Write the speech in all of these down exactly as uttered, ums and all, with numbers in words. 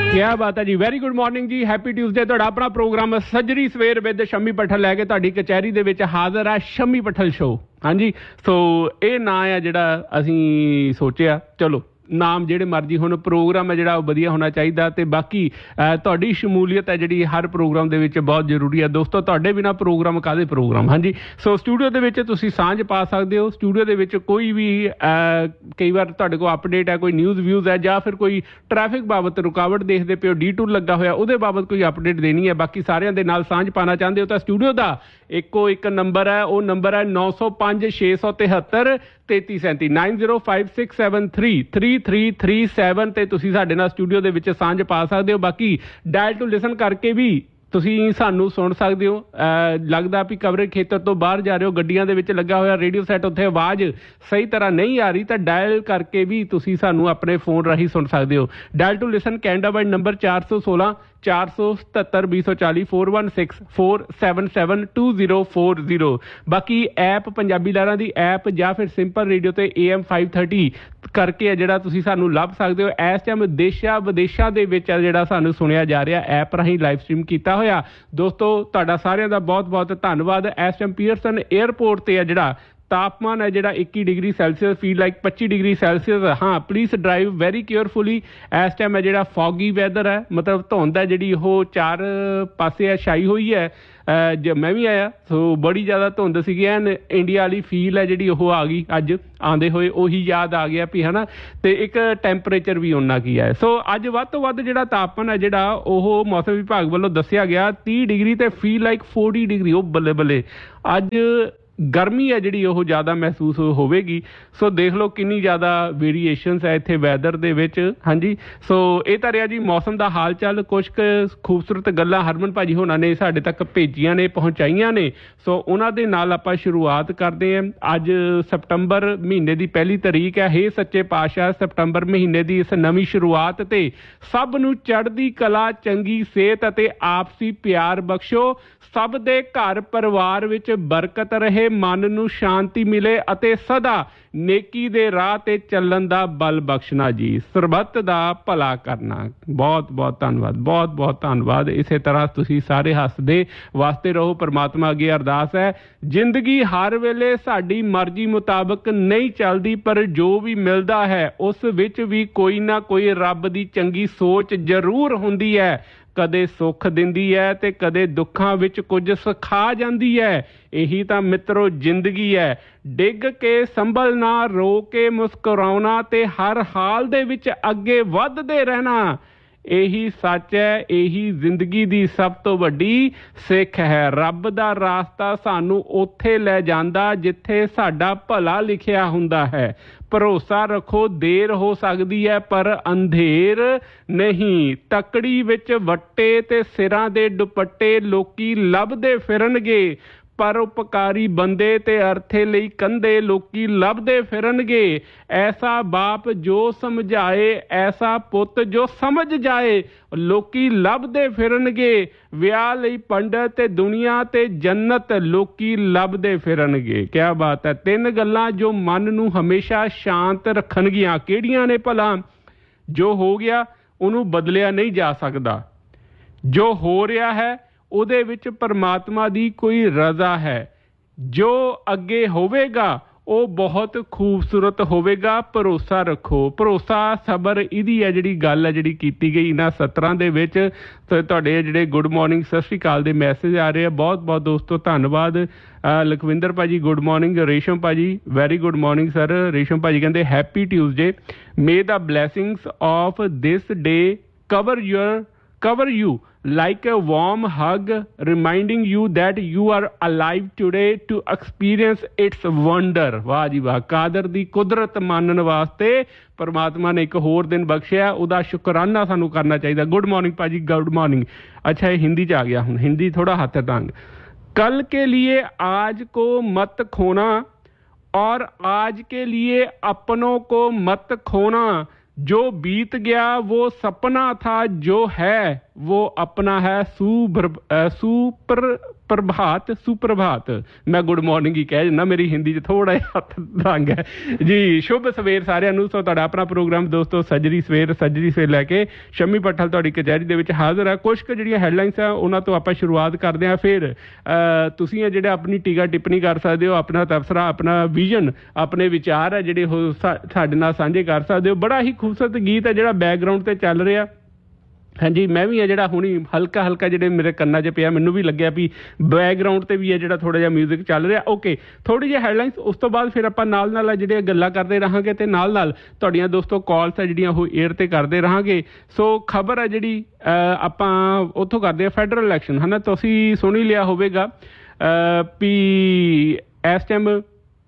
क्या बात है जी। वेरी गुड मॉर्निंग जी। Happy Tuesday. ਤੁਹਾਡਾ ਆਪਣਾ ਪ੍ਰੋਗਰਾਮ ਸੱਜਰੀ ਸਵੇਰ ਵਿਦ ਸ਼ਮੀ ਪਠਲ ਲੈ ਕੇ ਤੁਹਾਡੀ ਕਚਹਿਰੀ ਦੇ ਵਿੱਚ ਹਾਜ਼ਰ ਆ ਸ਼ਮੀ ਪਠਲ ਸ਼ੋ। ਹਾਂਜੀ, ਸੋ ਇਹ ਨਾਂ ਆ ਜਿਹੜਾ ਅਸੀਂ ਸੋਚਿਆ, ਚਲੋ ਨਾਮ ਜਿਹੜੇ ਮਰਜ਼ੀ ਹੁਣ, ਪ੍ਰੋਗਰਾਮ ਹੈ ਜਿਹੜਾ ਉਹ ਵਧੀਆ ਹੋਣਾ ਚਾਹੀਦਾ। ਅਤੇ ਬਾਕੀ ਤੁਹਾਡੀ ਸ਼ਮੂਲੀਅਤ ਹੈ ਜਿਹੜੀ ਹਰ ਪ੍ਰੋਗਰਾਮ ਦੇ ਵਿੱਚ ਬਹੁਤ ਜ਼ਰੂਰੀ ਹੈ ਦੋਸਤੋ। ਤੁਹਾਡੇ ਬਿਨਾਂ ਪ੍ਰੋਗਰਾਮ ਕਾਹਦੇ ਪ੍ਰੋਗਰਾਮ। ਹਾਂਜੀ, ਸੋ ਸਟੂਡੀਓ ਦੇ ਵਿੱਚ ਤੁਸੀਂ ਸਾਂਝ ਪਾ ਸਕਦੇ ਹੋ। ਸਟੂਡੀਓ ਦੇ ਵਿੱਚ ਕੋਈ ਵੀ ਕਈ ਵਾਰ ਤੁਹਾਡੇ ਕੋਲ ਅਪਡੇਟ ਹੈ, ਕੋਈ ਨਿਊਜ਼ ਵਿਊਜ਼ ਹੈ, ਜਾਂ ਫਿਰ ਕੋਈ ਟਰੈਫਿਕ ਬਾਬਤ ਰੁਕਾਵਟ ਦੇਖਦੇ ਪਿਓ, ਡੀ ਟੂਰ ਲੱਗਾ ਹੋਇਆ, ਉਹਦੇ ਬਾਬਤ ਕੋਈ ਅਪਡੇਟ ਦੇਣੀ ਹੈ, ਬਾਕੀ ਸਾਰਿਆਂ ਦੇ ਨਾਲ ਸਾਂਝ ਪਾਉਣਾ ਚਾਹੁੰਦੇ ਹੋ ਤਾਂ ਸਟੂਡੀਓ ਦਾ ਇੱਕੋ ਇੱਕ ਨੰਬਰ ਹੈ, ਉਹ ਨੰਬਰ ਹੈ ਨੌ ਸੌ ਪੰਜ ਛੇ ਸੌ ਤਿਹੱਤਰ ਤੇਤੀ ਸੈਂਤੀ nine zero five six seven three three three three seven 'ਤੇ ਤੁਸੀਂ ਸਾਡੇ ਨਾਲ ਸਟੂਡੀਓ ਦੇ ਵਿੱਚ ਸਾਂਝ ਪਾ ਸਕਦੇ ਹੋ। ਬਾਕੀ ਡਾਇਲ ਟੂ ਲਿਸਨ ਕਰਕੇ ਵੀ ਤੁਸੀਂ ਸਾਨੂੰ ਸੁਣ ਸਕਦੇ ਹੋ। ਲੱਗਦਾ ਵੀ ਕਵਰੇਜ ਖੇਤਰ ਤੋਂ ਬਾਹਰ ਜਾ ਰਹੇ ਹੋ, ਗੱਡੀਆਂ ਦੇ ਵਿੱਚ ਲੱਗਾ ਹੋਇਆ ਰੇਡੀਓ ਸੈੱਟ, ਉੱਥੇ ਆਵਾਜ਼ ਸਹੀ ਤਰ੍ਹਾਂ ਨਹੀਂ ਆ ਰਹੀ, ਤਾਂ ਡਾਇਲ ਕਰਕੇ ਵੀ ਤੁਸੀਂ ਸਾਨੂੰ ਆਪਣੇ ਫੋਨ ਰਾਹੀਂ ਸੁਣ ਸਕਦੇ ਹੋ। Dial to listen Canada wide number ਚਾਰ ਸੌ ਸੋਲਾਂ ਚਾਰ ਸੌ ਸਤੱਤਰ ਵੀਹ ਸੌ ਚਾਲੀ four one six four seven seven two zero four zero. ਬਾਕੀ ਐਪ ਪੰਜਾਬੀ ਲਹਿਰਾਂ ਦੀ ਐਪ ਜਾਂ ਫਿਰ ਸਿੰਪਲ ਰੇਡੀਓ 'ਤੇ ਏ ਐਮ ਫਾਈਵ ਥਰਟੀ ਕਰਕੇ ਹੈ ਜਿਹੜਾ ਤੁਸੀਂ ਸਾਨੂੰ ਲੱਭ ਸਕਦੇ ਹੋ। ਇਸ ਟਾਈਮ ਦੇਸ਼ਾਂ ਵਿਦੇਸ਼ਾਂ ਦੇ ਵਿੱਚ ਹੈ ਜਿਹੜਾ ਸਾਨੂੰ ਸੁਣਿਆ ਜਾ ਰਿਹਾ ਐਪ ਰਾਹੀਂ ਲਾਈਵ ਸਟਰੀਮ ਕੀਤਾ ਹੋਇਆ। ਦੋਸਤੋ ਤੁਹਾਡਾ ਸਾਰਿਆਂ ਦਾ ਬਹੁਤ ਬਹੁਤ ਧੰਨਵਾਦ। ਇਸ ਟਾਈਮ ਪੀਅਰਸਨ ਏਅਰਪੋਰਟ 'ਤੇ ਹੈ ਜਿਹੜਾ ਤਾਪਮਾਨ ਹੈ ਜਿਹੜਾ ਇੱਕੀ ਡਿਗਰੀ ਸੈਲਸੀਅਸ, ਫੀਲ ਲਾਈਕ ਪੱਚੀ ਡਿਗਰੀ ਸੈਲਸੀਅਸ। ਹਾਂ, ਪਲੀਜ਼ ਡਰਾਈਵ ਵੈਰੀ ਕੇਅਰਫੁਲੀ। ਇਸ ਟਾਈਮ ਹੈ ਜਿਹੜਾ ਫੌਗੀ ਵੈਦਰ ਹੈ, ਮਤਲਬ ਧੁੰਦ ਹੈ ਜਿਹੜੀ ਉਹ ਚਾਰ ਪਾਸੇ ਹੈ ਛਾਈ ਹੋਈ ਹੈ। ਜ ਮੈਂ ਵੀ ਆਇਆ, ਸੋ ਬੜੀ ਜ਼ਿਆਦਾ ਧੁੰਦ ਸੀਗੀ। ਐਨ ਇੰਡੀਆ ਵਾਲੀ ਫੀਲ ਹੈ ਜਿਹੜੀ ਉਹ ਆ ਗਈ ਅੱਜ ਆਉਂਦੇ ਹੋਏ, ਉਹੀ ਯਾਦ ਆ ਗਿਆ ਵੀ ਹੈ ਨਾ। ਅਤੇ ਇੱਕ ਟੈਂਪਰੇਚਰ ਵੀ ਓਨਾ ਕੀ ਹੈ। ਸੋ ਅੱਜ ਵੱਧ ਤੋਂ ਵੱਧ ਜਿਹੜਾ ਤਾਪਮਾਨ ਹੈ ਜਿਹੜਾ ਉਹ ਮੌਸਮ ਵਿਭਾਗ ਵੱਲੋਂ ਦੱਸਿਆ ਗਿਆ ਤੀਹ ਡਿਗਰੀ ਅਤੇ ਫੀਲ ਲਾਈਕ ਫੋਰਟੀ ਡਿਗਰੀ। ਉਹ ਬੱਲੇ ਬੱਲੇ, ਅੱਜ ਗਰਮੀ ਹੈ ਜਿਹੜੀ ਉਹ ਜ਼ਿਆਦਾ ਮਹਿਸੂਸ ਹੋਵੇਗੀ। ਸੋ ਦੇਖ ਲਓ ਕਿੰਨੀ ਜ਼ਿਆਦਾ ਵੇਰੀਏਸ਼ਨਸ ਹੈ ਇੱਥੇ ਵੈਦਰ ਦੇ ਵਿੱਚ। ਹਾਂਜੀ, ਸੋ ਇਹ ਤਾਂ ਰਿਹਾ ਜੀ ਮੌਸਮ ਦਾ ਹਾਲ ਚਾਲ। ਕੁਛ ਕੁ ਖੂਬਸੂਰਤ ਗੱਲਾਂ ਹਰਮਨ ਭਾਜੀ ਹੋਣਾ ਨੇ ਸਾਡੇ ਤੱਕ ਭੇਜੀਆਂ ਨੇ, ਪਹੁੰਚਾਈਆਂ ਨੇ, ਸੋ ਉਹਨਾਂ ਦੇ ਨਾਲ ਆਪਾਂ ਸ਼ੁਰੂਆਤ ਕਰਦੇ ਹਾਂ। ਅੱਜ ਸਤੰਬਰ ਮਹੀਨੇ ਦੀ ਪਹਿਲੀ ਤਰੀਕ ਹੈ। ਹੇ ਸੱਚੇ ਪਾਤਸ਼ਾਹ, ਸਤੰਬਰ ਮਹੀਨੇ ਦੀ ਇਸ ਨਵੀਂ ਸ਼ੁਰੂਆਤ 'ਤੇ ਸਭ ਨੂੰ ਚੜ੍ਹਦੀ ਕਲਾ, ਚੰਗੀ ਸਿਹਤ ਅਤੇ ਆਪਸੀ ਪਿਆਰ ਬਖਸ਼ੋ। ਸਭ ਦੇ ਘਰ ਪਰਿਵਾਰ ਵਿੱਚ ਬਰਕਤ ਰਹੇ, ਮਨ ਨੂੰ ਸ਼ਾਂਤੀ ਮਿਲੇ ਅਤੇ ਸਦਾ ਨੇਕੀ ਦੇ ਰਾਹ 'ਤੇ ਚੱਲਣ ਦਾ ਬਲ ਬਖਸ਼ਣਾ ਜੀ। ਸਰਬੱਤ ਦਾ ਭਲਾ ਕਰਨਾ। ਬਹੁਤ ਬਹੁਤ ਧੰਨਵਾਦ, ਬਹੁਤ ਬਹੁਤ ਧੰਨਵਾਦ। ਇਸੇ ਤਰ੍ਹਾਂ ਤੁਸੀਂ ਸਾਰੇ ਹੱਸਦੇ ਵਾਸਤੇ ਰਹੋ। ਪਰਮਾਤਮਾ ਅੱਗੇ ਅਰਦਾਸ ਹੈ, ਜ਼ਿੰਦਗੀ ਹਰ ਵੇਲੇ ਸਾਡੀ ਮਰਜ਼ੀ ਮੁਤਾਬਕ ਨਹੀਂ ਚੱਲਦੀ, ਪਰ ਜੋ ਵੀ ਮਿਲਦਾ ਹੈ ਉਸ ਵਿੱਚ ਵੀ ਕੋਈ ਨਾ ਕੋਈ ਰੱਬ ਦੀ ਚੰਗੀ ਸੋਚ ਜ਼ਰੂਰ ਹੁੰਦੀ ਹੈ। ਕਦੇ ਸੁੱਖ ਦਿੰਦੀ ਹੈ ਤੇ ਕਦੇ ਦੁੱਖਾਂ ਵਿੱਚ ਕੁਝ ਸਿਖਾ ਜਾਂਦੀ ਹੈ। ਇਹੀ ਤਾਂ ਮਿੱਤਰੋ ਜ਼ਿੰਦਗੀ ਹੈ। ਡਿੱਗ ਕੇ ਸੰਭਲਣਾ, ਰੋ ਕੇ ਮੁਸਕਰਾਉਣਾ ਤੇ ਹਰ ਹਾਲ ਦੇ ਵਿੱਚ ਅੱਗੇ ਵੱਧਦੇ ਰਹਿਣਾ, ਇਹੀ ਸੱਚ ਹੈ। ਇਹੀ ਜ਼ਿੰਦਗੀ ਦੀ ਸਭ ਤੋਂ ਵੱਡੀ ਸਿੱਖ ਹੈ। ਰੱਬ ਦਾ ਰਾਸਤਾ ਸਾਨੂੰ ਉੱਥੇ ਲੈ ਜਾਂਦਾ ਜਿੱਥੇ ਸਾਡਾ ਭਲਾ ਲਿਖਿਆ ਹੁੰਦਾ ਹੈ। ਭਰੋਸਾ ਰੱਖੋ, ਦੇਰ ਹੋ ਸਕਦੀ ਹੈ ਪਰ ਅੰਧੇਰ ਨਹੀਂ। ਤਕੜੀ ਵਿੱਚ ਵੱਟੇ ਤੇ ਸਿਰਾਂ ਦੇ ਦੁਪੱਟੇ ਲੋਕੀ ਲੱਭਦੇ ਫਿਰਨਗੇ, ਪਰਉਪਕਾਰੀ ਬੰਦੇ ਤੇ ਅਰਥੇ ਲਈ ਕੰਧੇ ਲੋਕੀ ਲੱਭਦੇ ਫਿਰਨਗੇ। ਐਸਾ ਬਾਪ ਜੋ ਸਮਝਾਏ, ਐਸਾ ਪੁੱਤ ਜੋ ਸਮਝ ਜਾਏ, ਲੋਕੀ ਲੱਭਦੇ ਫਿਰਨਗੇ। ਵਿਆਹ ਲਈ ਪੰਡਤ ਤੇ ਦੁਨੀਆ ਤੇ ਜੰਨਤ ਲੋਕੀ ਲੱਭਦੇ ਫਿਰਨਗੇ। ਕਿਆ ਬਾਤ ਹੈ। ਤਿੰਨ ਗੱਲਾਂ ਜੋ ਮਨ ਨੂੰ ਹਮੇਸ਼ਾ ਸ਼ਾਂਤ ਰੱਖਣਗੀਆਂ। ਕਿਹੜੀਆਂ ਨੇ ਭਲਾ? ਜੋ ਹੋ ਗਿਆ ਉਹਨੂੰ ਬਦਲਿਆ ਨਹੀਂ ਜਾ ਸਕਦਾ, ਜੋ ਹੋ ਰਿਹਾ ਹੈ ਉਹਦੇ ਵਿੱਚ ਪਰਮਾਤਮਾ ਦੀ ਕੋਈ ਰਜ਼ਾ ਹੈ, ਜੋ ਅੱਗੇ ਹੋਵੇਗਾ ਉਹ ਬਹੁਤ ਖੂਬਸੂਰਤ ਹੋਵੇਗਾ। ਭਰੋਸਾ ਰੱਖੋ। ਭਰੋਸਾ, ਸਬਰ, ਇਹਦੀ ਹੈ ਜਿਹੜੀ ਗੱਲ ਹੈ ਜਿਹੜੀ ਕੀਤੀ ਗਈ ਇਹਨਾਂ ਸਤਰਾਂ ਦੇ ਵਿੱਚ। ਤੇ ਤੁਹਾਡੇ ਜਿਹੜੇ ਗੁੱਡ ਮਾਰਨਿੰਗ, ਸਤਿ ਸ਼੍ਰੀ ਅਕਾਲ ਦੇ ਮੈਸੇਜ ਆ ਰਹੇ ਆ। ਬਹੁਤ ਬਹੁਤ ਦੋਸਤੋ ਧੰਨਵਾਦ। ਲਖਵਿੰਦਰ ਭਾਜੀ ਗੁੱਡ ਮਾਰਨਿੰਗ। ਰੇਸ਼ਮ ਭਾਜੀ ਵੈਰੀ ਗੁੱਡ ਮਾਰਨਿੰਗ ਸਰ। ਰੇਸ਼ਮ ਭਾਜੀ ਕਹਿੰਦੇ happy Tuesday, may the blessings of this day cover your cover you like a warm hug, reminding you that you are alive today to experience its wonder। ਵਾਹ ਜੀ ਵਾਹ। ਕਾਦਰ ਦੀ ਕੁਦਰਤ ਮਾਨਣ ਵਾਸਤੇ ਪਰਮਾਤਮਾ ਨੇ ਇੱਕ ਹੋਰ ਦਿਨ ਬਖਸ਼ਿਆ, ਉਹਦਾ ਸ਼ੁਕਰਾਨਾ ਸਾਨੂੰ ਕਰਨਾ ਚਾਹੀਦਾ। ਗੁੱਡ ਮਾਰਨਿੰਗ ਭਾਜੀ, ਗੁੱਡ ਮਾਰਨਿੰਗ। ਅੱਛਾ, ਇਹ ਹਿੰਦੀ 'ਚ ਆ ਗਿਆ ਹੁਣ, ਹਿੰਦੀ ਥੋੜਾ ਹੱਥ ਤੰਗ। कल के लिए आज को मत खोना और आज के लिए अपनों को मत खोना। जो बीत गया वो सपना था, जो है वो अपना है सुभर सुपर प्रभात सुप्रभात। मैं गुड मॉर्निंग ही कह दिंदा, मेरी हिंदी च थोड़ा जिहा हत्थ रंग है जी। शुभ सवेर सारिਆਂ ਨੂੰ। ਸੋ ਤੁਹਾਡਾ ਆਪਣਾ ਪ੍ਰੋਗਰਾਮ ਦੋਸਤੋ ਸੱਜਰੀ ਸਵੇਰ ਸੱਜਰੀ ਸਵੇਰ ਲੈ ਕੇ ਸ਼ੰਮੀ ਪੱਠਲ ਤੁਹਾਡੀ ਕਚਹਿਰੀ ਦੇ ਵਿੱਚ ਹਾਜ਼ਰ ਹੈ। ਕੁਝ ਕੁ ਜਿਹੜੀਆਂ ਹੈਡਲਾਈਨਸ ਆ ਉਹਨਾਂ ਤੋਂ ਆਪਾਂ ਸ਼ੁਰੂਆਤ ਕਰਦੇ ਹਾਂ, ਫਿਰ ਤੁਸੀਂ ਆ ਜਿਹੜੇ ਆਪਣੀ ਟੀਕਾ ਟਿੱਪਣੀ ਕਰ ਸਕਦੇ ਹੋ, ਆਪਣਾ ਤਬਸਰਾ ਆਪਣਾ ਵਿਜ਼ਨ ਆਪਣੇ ਵਿਚਾਰ ਹੈ ਜਿਹੜੇ ਉਹ ਸਾਡੇ ਨਾਲ ਸਾਂਝੇ ਕਰ ਸਕਦੇ ਹੋ। ਬੜਾ ਹੀ ਖੂਬਸੂਰਤ ਗੀਤ ਹੈ ਜਿਹੜਾ ਬੈਕਗਰਾਊਂਡ ਤੇ ਚੱਲ ਰਿਹਾ। ਹਾਂਜੀ ਮੈਂ ਵੀ ਹੈ ਜਿਹੜਾ ਹੁਣੀ ਹਲਕਾ ਹਲਕਾ ਜਿਹੜੇ ਮੇਰੇ ਕੰਨਾਂ 'ਚ ਪਿਆ, ਮੈਨੂੰ ਵੀ ਲੱਗਿਆ ਵੀ ਬੈਕਗਰਾਊਂਡ 'ਤੇ ਵੀ ਹੈ ਜਿਹੜਾ ਥੋੜ੍ਹਾ ਜਿਹਾ ਮਿਊਜ਼ਿਕ ਚੱਲ ਰਿਹਾ। ਓਕੇ ਥੋੜ੍ਹੀ ਜਿਹੀ ਹੈਡਲਾਈਨਸ, ਉਸ ਤੋਂ ਬਾਅਦ ਫਿਰ ਆਪਾਂ ਨਾਲ ਨਾਲ ਜਿਹੜੀਆਂ ਗੱਲਾਂ ਕਰਦੇ ਰਹਾਂਗੇ ਅਤੇ ਨਾਲ ਨਾਲ ਤੁਹਾਡੀਆਂ ਦੋਸਤੋ ਕਾਲਸ ਹੈ ਜਿਹੜੀਆਂ ਉਹ ਏਅਰ 'ਤੇ ਕਰਦੇ ਰਹਾਂਗੇ। ਸੋ ਖਬਰ ਹੈ ਜਿਹੜੀ ਆਪਾਂ ਉੱਥੋਂ ਕਰਦੇ ਹਾਂ ਫੈਡਰਲ ਇਲੈਕਸ਼ਨ ਹੈ ਨਾ। ਤੁਸੀਂ ਸੁਣ ਹੀ ਲਿਆ ਹੋਵੇਗਾ ਵੀ ਇਸ ਟਾਈਮ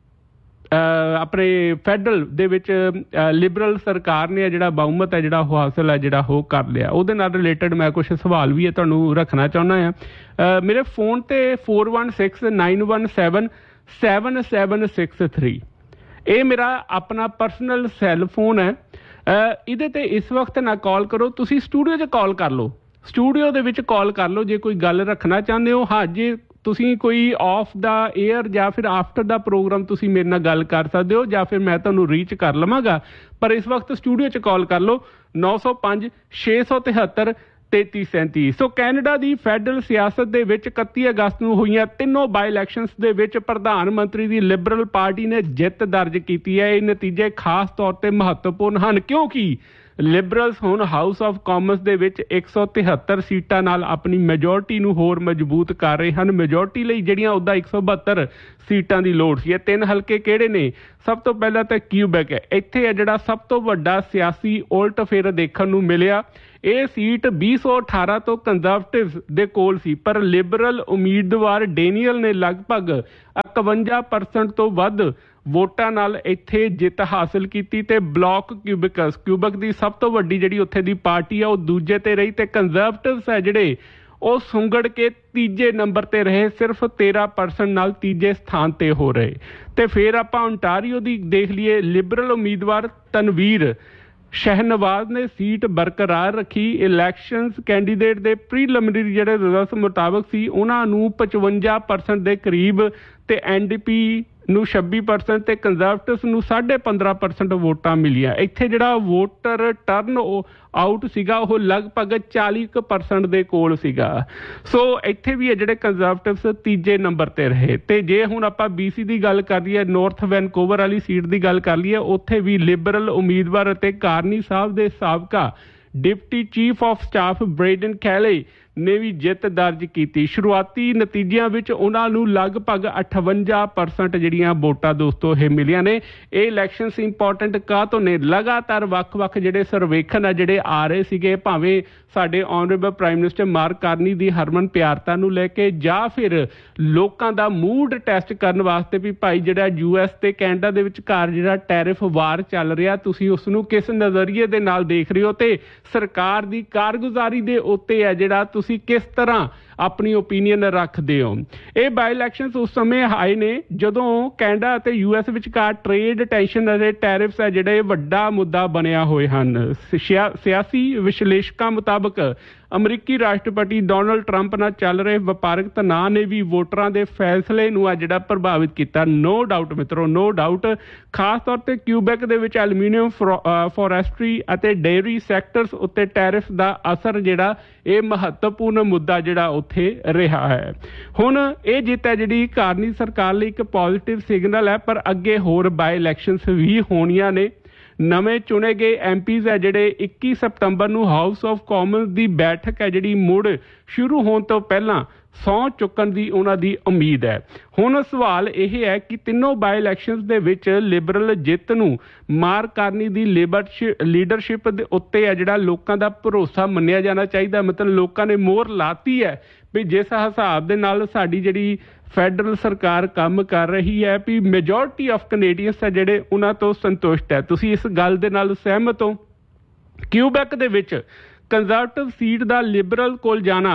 ਆਪਣੇ ਫੈਡਰਲ ਦੇ ਵਿੱਚ ਲਿਬਰਲ ਸਰਕਾਰ ਨੇ ਜਿਹੜਾ ਬਹੁਮਤ ਹੈ ਜਿਹੜਾ ਉਹ ਹਾਸਲ ਹੈ ਜਿਹੜਾ ਉਹ ਕਰ ਲਿਆ। ਉਹਦੇ ਨਾਲ ਰਿਲੇਟਡ ਮੈਂ ਕੁਛ ਸਵਾਲ ਵੀ ਹੈ ਤੁਹਾਨੂੰ ਰੱਖਣਾ ਚਾਹੁੰਦਾ ਹਾਂ। ਮੇਰੇ ਫੋਨ 'ਤੇ four one six nine one seven seven seven six three ਇਹ ਮੇਰਾ ਆਪਣਾ ਪਰਸਨਲ ਸੈੱਲ ਫੋਨ ਹੈ। ਇਹਦੇ 'ਤੇ ਇਸ ਵਕਤ ਨਾ ਕਾਲ ਕਰੋ, ਤੁਸੀਂ ਸਟੂਡੀਓ 'ਚ ਕਾਲ ਕਰ ਲਓ, ਸਟੂਡੀਓ ਦੇ ਵਿੱਚ ਕਾਲ ਕਰ ਲਓ ਜੇ ਕੋਈ ਗੱਲ ਰੱਖਣਾ ਚਾਹੁੰਦੇ ਹੋ। ਹਾਂ ਜੇ ਤੁਸੀਂ ਕੋਈ ਆਫ ਦਾ ਏਅਰ ਜਾਂ ਫਿਰ ਆਫਟਰ ਦਾ ਪ੍ਰੋਗਰਾਮ ਤੁਸੀਂ ਮੇਰੇ ਨਾਲ ਗੱਲ ਕਰ ਸਕਦੇ ਹੋ ਜਾਂ ਫਿਰ ਮੈਂ ਤੁਹਾਨੂੰ ਰੀਚ ਕਰ ਲਵਾਂਗਾ, ਪਰ ਇਸ ਵਕਤ ਸਟੂਡੀਓ 'ਚ ਕਾਲ ਕਰ ਲਓ ਨੌ ਸੌ ਪੰਜ ਛੇ ਸੌ ਤਿਹੱਤਰ ਤੇਤੀ ਸੈਂਤੀ। ਸੋ ਕੈਨੇਡਾ ਦੀ ਫੈਡਰਲ ਸਿਆਸਤ ਦੇ ਵਿੱਚ ਇਕੱਤੀ ਅਗਸਤ ਨੂੰ ਹੋਈਆਂ ਤਿੰਨੋਂ ਬਾਈ ਇਲੈਕਸ਼ਨਸ ਦੇ ਵਿੱਚ ਪ੍ਰਧਾਨ ਮੰਤਰੀ ਦੀ ਲਿਬਰਲ ਪਾਰਟੀ ਨੇ ਜਿੱਤ ਦਰਜ ਕੀਤੀ ਹੈ। ਇਹ ਨਤੀਜੇ ਖਾਸ ਤੌਰ 'ਤੇ ਮਹੱਤਵਪੂਰਨ ਹਨ ਕਿਉਂਕਿ ਲਿਬਰਲਸ ਹੁਣ ਹਾਊਸ ਆਫ ਕਾਮਨਸ ਦੇ ਵਿੱਚ ਇੱਕ ਸੌ ਤਿਹੱਤਰ ਸੀਟਾਂ ਨਾਲ ਆਪਣੀ ਮੈਜੋਰਟੀ ਨੂੰ ਹੋਰ ਮਜ਼ਬੂਤ ਕਰ ਰਹੇ ਹਨ। ਮੈਜੋਰਟੀ ਲਈ ਜਿਹੜੀਆਂ ਉਹਦਾ ਇੱਕ ਸੌ ਬਹੱਤਰ ਸੀਟਾਂ ਦੀ ਲੋੜ ਸੀ। ਇਹ ਤਿੰਨ ਹਲਕੇ ਕਿਹੜੇ ਨੇ? ਸਭ ਤੋਂ ਪਹਿਲਾਂ ਤਾਂ ਕਿਊਬੈਕ ਹੈ। ਇੱਥੇ ਹੈ ਜਿਹੜਾ ਸਭ ਤੋਂ ਵੱਡਾ ਸਿਆਸੀ ਉਲਟ ਫੇਰ ਦੇਖਣ ਨੂੰ ਮਿਲਿਆ। ਇਹ ਸੀਟ ਵੀਹ ਸੌ ਅਠਾਰਾਂ ਤੋਂ ਕੰਜ਼ਰਵੇਟਿਵ ਦੇ ਕੋਲ ਸੀ, ਪਰ ਲਿਬਰਲ ਉਮੀਦਵਾਰ ਡੇਨੀਅਲ ਨੇ ਲਗਭਗ ਇਕਵੰਜਾ ਪਰਸੈਂਟ ਤੋਂ ਵੱਧ ਵੋਟਾਂ ਨਾਲ ਇੱਥੇ ਜਿੱਤ ਹਾਸਲ ਕੀਤੀ ਤੇ ਬਲਾਕ ਕਿਊਬਿਕਸ ਕਿਊਬਕ ਦੀ ਸਭ ਤੋਂ ਵੱਡੀ ਜਿਹੜੀ ਉੱਥੇ ਦੀ ਪਾਰਟੀ ਆ ਉਹ ਦੂਜੇ ਤੇ ਰਹੀ ਤੇ ਕੰਜ਼ਰਵੇਟਿਵਸ ਹੈ ਜਿਹੜੇ ਉਹ ਸੁੰਗੜ ਕੇ ਤੀਜੇ ਨੰਬਰ ਤੇ ਰਹੇ, ਸਿਰਫ ਤੇਰਾਂ ਪਰਸੈਂਟ ਨਾਲ ਤੀਜੇ ਸਥਾਨ ਤੇ ਹੋ ਰਹੇ। ਤੇ ਫਿਰ ਆਪਾਂ ਓਨਟਾਰੀਓ ਦੀ ਦੇਖ ਲਈਏ, ਲਿਬਰਲ ਉਮੀਦਵਾਰ ਤਨਵੀਰ ਸ਼ਹਿਨਵਾਜ਼ ਨੇ ਸੀਟ ਬਰਕਰਾਰ ਰੱਖੀ। ਇਲੈਕਸ਼ਨਸ ਕੈਂਡੀਡੇਟ ਦੇ ਪ੍ਰੀਲਿਮਿਨਰੀ ਜਿਹੜੇ ਰਿਜ਼ਲਟਸ ਮੁਤਾਬਕ ਸੀ ਉਹਨਾਂ ਨੂੰ ਪਚਵੰਜਾ ਪਰਸੈਂਟ ਦੇ ਕਰੀਬ ਤੇ ਐਨ ਡੀ ਪੀ ਨੂੰ ਛੱਬੀ ਪਰਸੈਂਟ ਤੇ ਕੰਜ਼ਰਵੇਟਿਵਸ ਨੂੰ ਸਾਢੇ ਪੰਦਰਾਂ ਪਰਸੈਂਟ ਵੋਟਾਂ ਮਿਲੀਆਂ। ਇੱਥੇ ਜਿਹੜਾ ਵੋਟਰ ਟਰਨ ਆਊਟ ਸੀਗਾ ਉਹ ਲਗਭਗ ਚਾਲੀ ਕੁ ਪਰਸੈਂਟ ਦੇ ਕੋਲ ਸੀਗਾ। ਸੋ ਇੱਥੇ ਵੀ ਇਹ ਜਿਹੜੇ ਕੰਜ਼ਰਵੇਟਿਵਸ ਤੀਜੇ ਨੰਬਰ ਤੇ ਰਹੇ। ਤੇ ਜੇ ਹੁਣ ਆਪਾਂ ਬੀ ਸੀ ਦੀ ਗੱਲ ਕਰ ਲਈਏ, ਨੌਰਥ ਵੈਨਕੂਵਰ ਵਾਲੀ ਸੀਟ ਦੀ ਗੱਲ ਕਰ ਲਈਏ, ਉੱਥੇ ਵੀ ਲਿਬਰਲ ਉਮੀਦਵਾਰ ਅਤੇ ਕਾਰਨੀ ਸਾਹਿਬ ਦੇ ਸਾਬਕਾ deputy chief of staff ਬ੍ਰੇਡਨ Kaile ਨੇ ਵੀ ਜਿੱਤ ਦਰਜ ਕੀਤੀ। ਸ਼ੁਰੂਆਤੀ ਨਤੀਜਿਆਂ ਵਿੱਚ ਉਹਨਾਂ ਨੂੰ ਲਗਭਗ ਅਠਵੰਜਾ ਪਰਸੈਂਟ ਜਿਹੜੀਆਂ ਵੋਟਾਂ ਦੋਸਤੋ ਇਹ ਮਿਲੀਆਂ ਨੇ। ਇਹ ਇਲੈਕਸ਼ਨਸ ਇੰਪੋਰਟੈਂਟ ਕਾਹਤੋਂ ਨੇ? ਲਗਾਤਾਰ ਵੱਖ-ਵੱਖ ਜਿਹੜੇ ਸਰਵੇਖਣ ਆ ਜਿਹੜੇ ਆ ਰਹੇ ਸੀਗੇ, ਭਾਵੇਂ ਸਾਡੇ honourable prime minister mark Carney ਦੀ ਹਰਮਨ ਪਿਆਰਤਾ ਨੂੰ ਲੈ ਕੇ ਜਾਂ ਫਿਰ ਲੋਕਾਂ ਦਾ ਮੂਡ ਟੈਸਟ ਕਰਨ ਵਾਸਤੇ ਵੀ ਭਾਈ ਜਿਹੜਾ ਯੂ ਐਸ ਤੇ ਕੈਨੇਡਾ ਦੇ ਵਿਚਕਾਰ ਜਿਹੜਾ ਟੈਰਿਫ ਵਾਰ ਚੱਲ ਰਿਹਾ ਤੁਸੀਂ ਉਸ ਨੂੰ ਕਿਸ ਨਜ਼ਰੀਏ ਦੇ ਨਾਲ ਦੇਖ ਰਹੇ ਹੋ ਤੇ ਸਰਕਾਰ ਦੀ ਕਾਰਗੁਜ਼ਾਰੀ ਦੇ ਉੱਤੇ ਹੈ ਜਿਹੜਾ ਤੁਸੀਂ ਕਿਸ ਤਰ੍ਹਾਂ ਆਪਣੀ ਓਪੀਨੀਅਨ ਰੱਖਦੇ ਹੋ। ਇਹ ਬਾਈ ਇਲੈਕਸ਼ਨਸ ਉਸ ਸਮੇਂ ਆਏ ਨੇ ਜਦੋਂ ਕੈਨੇਡਾ ਅਤੇ ਯੂ ਐਸ ਵਿਚਕਾਰ ਟ੍ਰੇਡ ਟੈਂਸ਼ਨ ਅਤੇ ਟੈਰਿਫਸ ਹੈ ਜਿਹੜੇ ਵੱਡਾ ਮੁੱਦਾ ਬਣਿਆ ਹੋਏ ਹਨ। ਸਿਆਸੀ ਵਿਸ਼ਲੇਸ਼ਕਾਂ ਮੁਤਾਬਕ ਅਮਰੀਕੀ ਰਾਸ਼ਟਰਪਤੀ ਡੋਨਲਡ ਟਰੰਪ ਨਾਲ ਚੱਲ ਰਹੇ ਵਪਾਰਕ ਤਣਾਅ ਨੇ ਵੀ ਵੋਟਰਾਂ ਦੇ ਫੈਸਲੇ ਨੂੰ ਆ ਜਿਹੜਾ ਪ੍ਰਭਾਵਿਤ ਕੀਤਾ। ਨੋ ਡਾਊਟ ਮਿੱਤਰੋ, ਨੋ ਡਾਊਟ। ਖਾਸ ਤੌਰ ਤੇ ਕਿਊਬੈਕ ਦੇ ਵਿੱਚ ਐਲੂਮੀਨੀਅਮ ਫੋਰੈਸਟਰੀ ਅਤੇ ਡੇਅਰੀ ਸੈਕਟਰਸ ਉੱਤੇ ਟੈਰਿਫ ਦਾ ਅਸਰ ਜਿਹੜਾ ਇਹ ਮਹੱਤਵਪੂਰਨ ਮੁੱਦਾ ਜਿਹੜਾ ਉੱਥੇ ਰਿਹਾ ਹੈ। ਹੁਣ ਇਹ ਜਿੱਤ ਹੈ ਜਿਹੜੀ ਕਾਰਨੀ ਸਰਕਾਰ ਲਈ ਇੱਕ ਪੋਜ਼ੀਟਿਵ ਸਿਗਨਲ ਹੈ, ਪਰ ਅੱਗੇ ਹੋਰ ਬਾਈ ਇਲੈਕਸ਼ਨਸ ਵੀ ਹੋਣੀਆਂ ਨੇ। ਨਵੇਂ ਚੁਣੇ ਗਏ ਐਮ ਪੀਜ਼ ਹੈ ਜਿਹੜੇ ਇੱਕੀ ਸਤੰਬਰ ਨੂੰ ਹਾਊਸ ਆਫ ਕਾਮਨਸ ਦੀ ਬੈਠਕ ਹੈ ਜਿਹੜੀ ਮੁੜ ਸ਼ੁਰੂ ਹੋਣ ਤੋਂ ਪਹਿਲਾਂ ਸਹੁੰ ਚੁੱਕਣ ਦੀ ਉਹਨਾਂ ਦੀ ਉਮੀਦ ਹੈ। ਹੁਣ ਸਵਾਲ ਇਹ ਹੈ ਕਿ ਤਿੰਨੋਂ ਬਾਈ ਇਲੈਕਸ਼ਨਸ ਦੇ ਵਿੱਚ ਲਿਬਰਲ ਜਿੱਤ ਨੂੰ ਮਾਰਕ ਕਾਰਨੀ ਦੀ ਲੀਡਰਸ਼ਿਪ ਦੇ ਉੱਤੇ ਹੈ ਜਿਹੜਾ ਲੋਕਾਂ ਦਾ ਭਰੋਸਾ ਮੰਨਿਆ ਜਾਣਾ ਚਾਹੀਦਾ। ਮਤਲਬ ਲੋਕਾਂ ਨੇ ਮੋਹਰ ਲਾਤੀ ਹੈ ਵੀ ਜਿਸ ਹਿਸਾਬ ਦੇ ਨਾਲ ਸਾਡੀ ਜਿਹੜੀ ਫੈਡਰਲ ਸਰਕਾਰ ਕੰਮ ਕਰ ਰਹੀ ਹੈ ਵੀ ਮੈਜੋਰਟੀ ਆਫ ਕੈਨੇਡੀਅਨਸ ਹੈ ਜਿਹੜੇ ਉਹਨਾਂ ਤੋਂ ਸੰਤੁਸ਼ਟ ਹੈ। ਤੁਸੀਂ ਇਸ ਗੱਲ ਦੇ ਨਾਲ ਸਹਿਮਤ ਹੋ? ਕਿਊਬੈਕ ਦੇ ਵਿੱਚ ਕੰਜ਼ਰਵੇਟਿਵ ਸੀਟ ਦਾ ਲਿਬਰਲ ਕੋਲ ਜਾਣਾ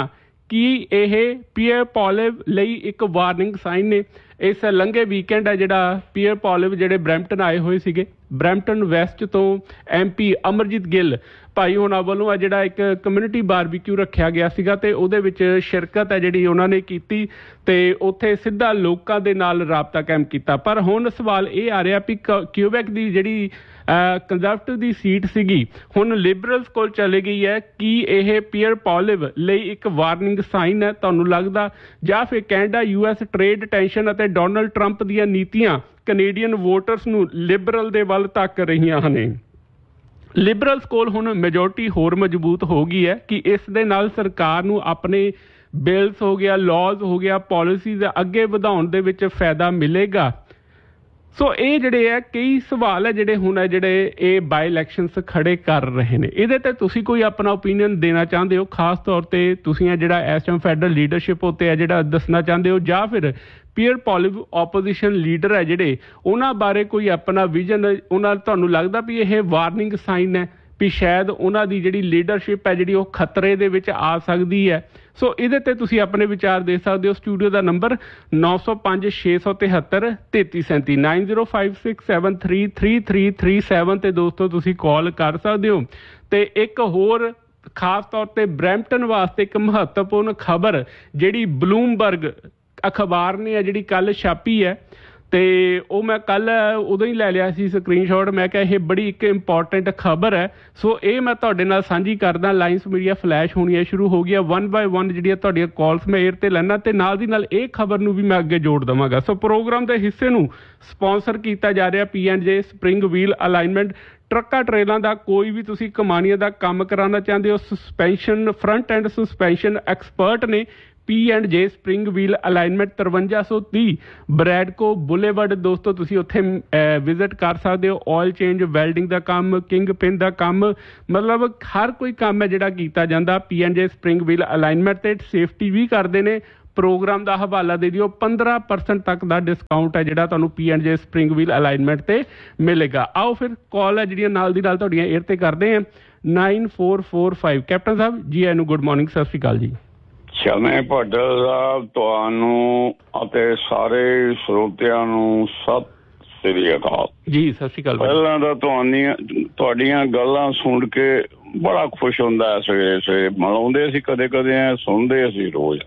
ਕੀ ਇਹ ਪੀਅਰ ਪੋਲਿਵ ਲਈ ਇੱਕ ਵਾਰਨਿੰਗ ਸਾਈਨ ਨੇ? ਇਸ ਲੰਘੇ ਵੀਕਐਂਡ ਹੈ ਜਿਹੜਾ ਪੀਅਰ ਪੋਲਿਵ ਜਿਹੜੇ ਬਰੈਂਪਟਨ ਆਏ ਹੋਏ ਸੀਗੇ, ਬਰੈਂਪਟਨ ਵੈਸਟ ਤੋਂ ਐਮ ਪੀ ਅਮਰਜੀਤ ਗਿੱਲ ਭਾਈ ਉਹਨਾਂ ਵੱਲੋਂ ਆ ਜਿਹੜਾ ਇੱਕ ਕਮਿਊਨਿਟੀ ਬਾਰਬੀਕਿਊ ਰੱਖਿਆ ਗਿਆ ਸੀਗਾ ਅਤੇ ਉਹਦੇ ਵਿੱਚ ਸ਼ਿਰਕਤ ਹੈ ਜਿਹੜੀ ਉਹਨਾਂ ਨੇ ਕੀਤੀ ਅਤੇ ਉੱਥੇ ਸਿੱਧਾ ਲੋਕਾਂ ਦੇ ਨਾਲ ਰਾਬਤਾ ਕਾਇਮ ਕੀਤਾ। ਪਰ ਹੁਣ ਸਵਾਲ ਇਹ ਆ ਰਿਹਾ ਵੀ ਕ ਕਿਊਬੈਕ ਦੀ ਜਿਹੜੀ ਕੰਜ਼ਰਵੇਟਿਵ ਦੀ ਸੀਟ ਸੀਗੀ ਹੁਣ ਲਿਬਰਲਸ ਕੋਲ ਚਲੇ ਗਈ ਹੈ। ਕੀ ਇਹ ਪੀਅਰ ਪੋਲਿਵ ਲਈ ਇੱਕ ਵਾਰਨਿੰਗ ਸਾਈਨ ਹੈ ਤੁਹਾਨੂੰ ਲੱਗਦਾ, ਜਾਂ ਫਿਰ Canada U S trade tension ਅਤੇ ਡੋਨਲਡ ਟਰੰਪ ਦੀਆਂ ਨੀਤੀਆਂ ਕੈਨੇਡੀਅਨ ਵੋਟਰਸ ਨੂੰ ਲਿਬਰਲ ਦੇ ਵੱਲ ਧੱਕ ਰਹੀਆਂ ਹਨ? ਲਿਬਰਲਸ ਕੋਲ ਹੁਣ ਮੈਜੋਰਟੀ ਹੋਰ ਮਜ਼ਬੂਤ ਹੋ ਗਈ ਹੈ ਕਿ ਇਸ ਦੇ ਨਾਲ ਸਰਕਾਰ ਨੂੰ ਆਪਣੇ ਬਿਲਸ ਹੋ ਗਿਆ, ਲਾਜ਼ ਹੋ ਗਿਆ, ਪਾਲਿਸੀਜ਼ ਅੱਗੇ ਵਧਾਉਣ ਦੇ ਵਿੱਚ ਫਾਇਦਾ ਮਿਲੇਗਾ। ਸੋ ਇਹ ਜਿਹੜੇ ਹੈ ਕਈ ਸਵਾਲ ਹੈ ਜਿਹੜੇ ਹੁਣ ਹੈ ਜਿਹੜੇ ਇਹ ਬਾਈ ਇਲੈਕਸ਼ਨਸ ਖੜੇ ਕਰ ਰਹੇ ਨੇ। ਇਹਦੇ 'ਤੇ ਤੁਸੀਂ ਕੋਈ ਆਪਣਾ ਓਪੀਨੀਅਨ ਦੇਣਾ ਚਾਹੁੰਦੇ ਹੋ? ਖਾਸ ਤੌਰ 'ਤੇ ਤੁਸੀਂ ਹੈ ਜਿਹੜਾ ਇਸ ਟਾਈਮ ਫੈਡਰਲ ਲੀਡਰਸ਼ਿਪ ਉੱਤੇ ਹੈ ਜਿਹੜਾ ਦੱਸਣਾ ਚਾਹੁੰਦੇ ਹੋ, ਜਾਂ ਫਿਰ ਪੀਅਰ ਪੋਲਿਵ ਆਪੋਜੀਸ਼ਨ ਲੀਡਰ ਹੈ ਜਿਹੜੇ ਉਹਨਾਂ ਬਾਰੇ ਕੋਈ ਆਪਣਾ ਵਿਜ਼ਨ ਉਹਨਾਂ ਤੁਹਾਨੂੰ ਲੱਗਦਾ ਵੀ ਇਹ ਵਾਰਨਿੰਗ ਸਾਈਨ ਹੈ ਵੀ ਸ਼ਾਇਦ ਉਹਨਾਂ ਦੀ ਜਿਹੜੀ ਲੀਡਰਸ਼ਿਪ ਹੈ ਜਿਹੜੀ ਉਹ ਖਤਰੇ ਦੇ ਵਿੱਚ ਆ ਸਕਦੀ ਹੈ? ਸੋ ਇਹਦੇ 'ਤੇ ਤੁਸੀਂ ਆਪਣੇ ਵਿਚਾਰ ਦੇ ਸਕਦੇ ਹੋ। ਸਟੂਡੀਓ ਦਾ ਨੰਬਰ ਨੌ ਸੌ ਪੰਜ ਛੇ ਸੌ ਤਿਹੱਤਰ ਤੇਤੀ ਸੈਂਤੀ nine zero five six seven three three three three seven 'ਤੇ ਦੋਸਤੋ ਤੁਸੀਂ ਕਾਲ ਕਰ ਸਕਦੇ ਹੋ। ਅਤੇ ਇੱਕ ਹੋਰ ਖਾਸ ਤੌਰ 'ਤੇ ਬਰੈਂਪਟਨ ਵਾਸਤੇ ਇੱਕ ਮਹੱਤਵਪੂਰਨ ਖਬਰ ਜਿਹੜੀ ਬਲੂਮਬਰਗ ਅਖਬਾਰ ਨੇ ਆ ਜਿਹੜੀ ਕੱਲ੍ਹ ਛਾਪੀ ਹੈ ਅਤੇ ਉਹ ਮੈਂ ਕੱਲ੍ਹ ਉਦੋਂ ਹੀ ਲੈ ਲਿਆ ਸੀ ਸਕਰੀਨਸ਼ਾਟ। ਮੈਂ ਕਿਹਾ ਇਹ ਬੜੀ ਇੱਕ ਇੰਪੋਰਟੈਂਟ ਖਬਰ ਹੈ, ਸੋ ਇਹ ਮੈਂ ਤੁਹਾਡੇ ਨਾਲ ਸਾਂਝੀ ਕਰਦਾ। ਲਾਈਨਸ ਮੀਡੀਆ ਫਲੈਸ਼ ਹੋਣੀਆਂ ਸ਼ੁਰੂ ਹੋ ਗਈਆਂ, ਵਨ ਬਾਏ ਵਨ ਜਿਹੜੀਆਂ ਤੁਹਾਡੀਆਂ ਕਾਲਸ ਮੈਂ ਏਅਰ 'ਤੇ ਲੈਣਾ ਅਤੇ ਨਾਲ ਦੀ ਨਾਲ ਇਹ ਖਬਰ ਨੂੰ ਵੀ ਮੈਂ ਅੱਗੇ ਜੋੜ ਦੇਵਾਂਗਾ। ਸੋ ਪ੍ਰੋਗਰਾਮ ਦੇ ਹਿੱਸੇ ਨੂੰ ਸਪੋਂਸਰ ਕੀਤਾ ਜਾ ਰਿਹਾ ਪੀ ਐਂਡ ਜੇ ਸਪਰਿੰਗ ਵੀਲ ਅਲਾਈਨਮੈਂਟ। ਟਰੱਕਾਂ ਟਰੇਲਾਂ ਦਾ ਕੋਈ ਵੀ ਤੁਸੀਂ ਕਮਾਨੀਆਂ ਦਾ ਕੰਮ ਕਰਾਉਣਾ ਚਾਹੁੰਦੇ ਹੋ, suspension front end suspension expert ਨੇ ਪੀ ਐਂਡ ਜੇ ਸਪਰਿੰਗ ਵੀਲ ਅਲਾਈਨਮੈਂਟ ਤਰਵੰਜਾ ਸੌ ਤੀਹ ਬਰੈਡਕੋ ਬੁਲੇਵਰਡ। ਦੋਸਤੋ ਤੁਸੀਂ ਉੱਥੇ ਵਿਜ਼ਿਟ ਕਰ ਸਕਦੇ ਹੋ। ਆਇਲ ਚੇਂਜ, ਵੈਲਡਿੰਗ ਦਾ ਕੰਮ, ਕਿੰਗ ਪਿਨ ਦਾ ਕੰਮ, ਮਤਲਬ ਹਰ ਕੋਈ ਕੰਮ ਹੈ ਜਿਹੜਾ ਕੀਤਾ ਜਾਂਦਾ ਪੀ ਐਂਡ ਜੇ ਸਪਰਿੰਗ ਵੀਲ ਅਲਾਈਨਮੈਂਟ 'ਤੇ। ਸੇਫਟੀ ਵੀ ਕਰਦੇ ਨੇ। ਪ੍ਰੋਗਰਾਮ ਦਾ ਹਵਾਲਾ ਦੇ ਦਿਓ, ਪੰਦਰਾਂ ਪਰਸੈਂਟ ਤੱਕ ਦਾ ਡਿਸਕਾਊਂਟ ਹੈ ਜਿਹੜਾ ਤੁਹਾਨੂੰ ਪੀ ਐਂਡ ਜੇ ਸਪਰਿੰਗ ਵੀਲ ਅਲਾਈਨਮੈਂਟ 'ਤੇ ਮਿਲੇਗਾ। ਆਓ ਫਿਰ ਕਾਲ ਹੈ ਜਿਹੜੀਆਂ ਨਾਲ ਦੀ ਨਾਲ ਤੁਹਾਡੀਆਂ ਏਅਰ 'ਤੇ ਕਰਦੇ ਹਾਂ। Nine four four five captain Sahib ji ਆਇਆਂ ਨੂੰ, ਗੁੱਡ ਮਾਰਨਿੰਗ, ਸਤਿ ਸ਼੍ਰੀ ਅਕਾਲ ਜੀ। ਸ਼ਮੇ ਭੱਟਲ ਸਾਹਿਬ ਤੁਹਾਨੂੰ ਅਤੇ ਸਾਰੇ ਸਰੋਤਿਆਂ ਨੂੰ ਸਤਿ ਸ੍ਰੀ ਅਕਾਲ ਜੀ। ਸਤਿ ਸ਼੍ਰੀ ਅਕਾਲ। ਪਹਿਲਾਂ ਤਾਂ ਤੁਹਾਡੀਆਂ ਤੁਹਾਡੀਆਂ ਗੱਲਾਂ ਸੁਣ ਕੇ ਬੜਾ ਖੁਸ਼ ਹੁੰਦਾ। ਸਵੇਰੇ ਸਵੇਰੇ ਮਿਲਾਉਂਦੇ ਸੀ, ਕਦੇ ਕਦੇ ਸੁਣਦੇ ਸੀ ਰੋਜ਼।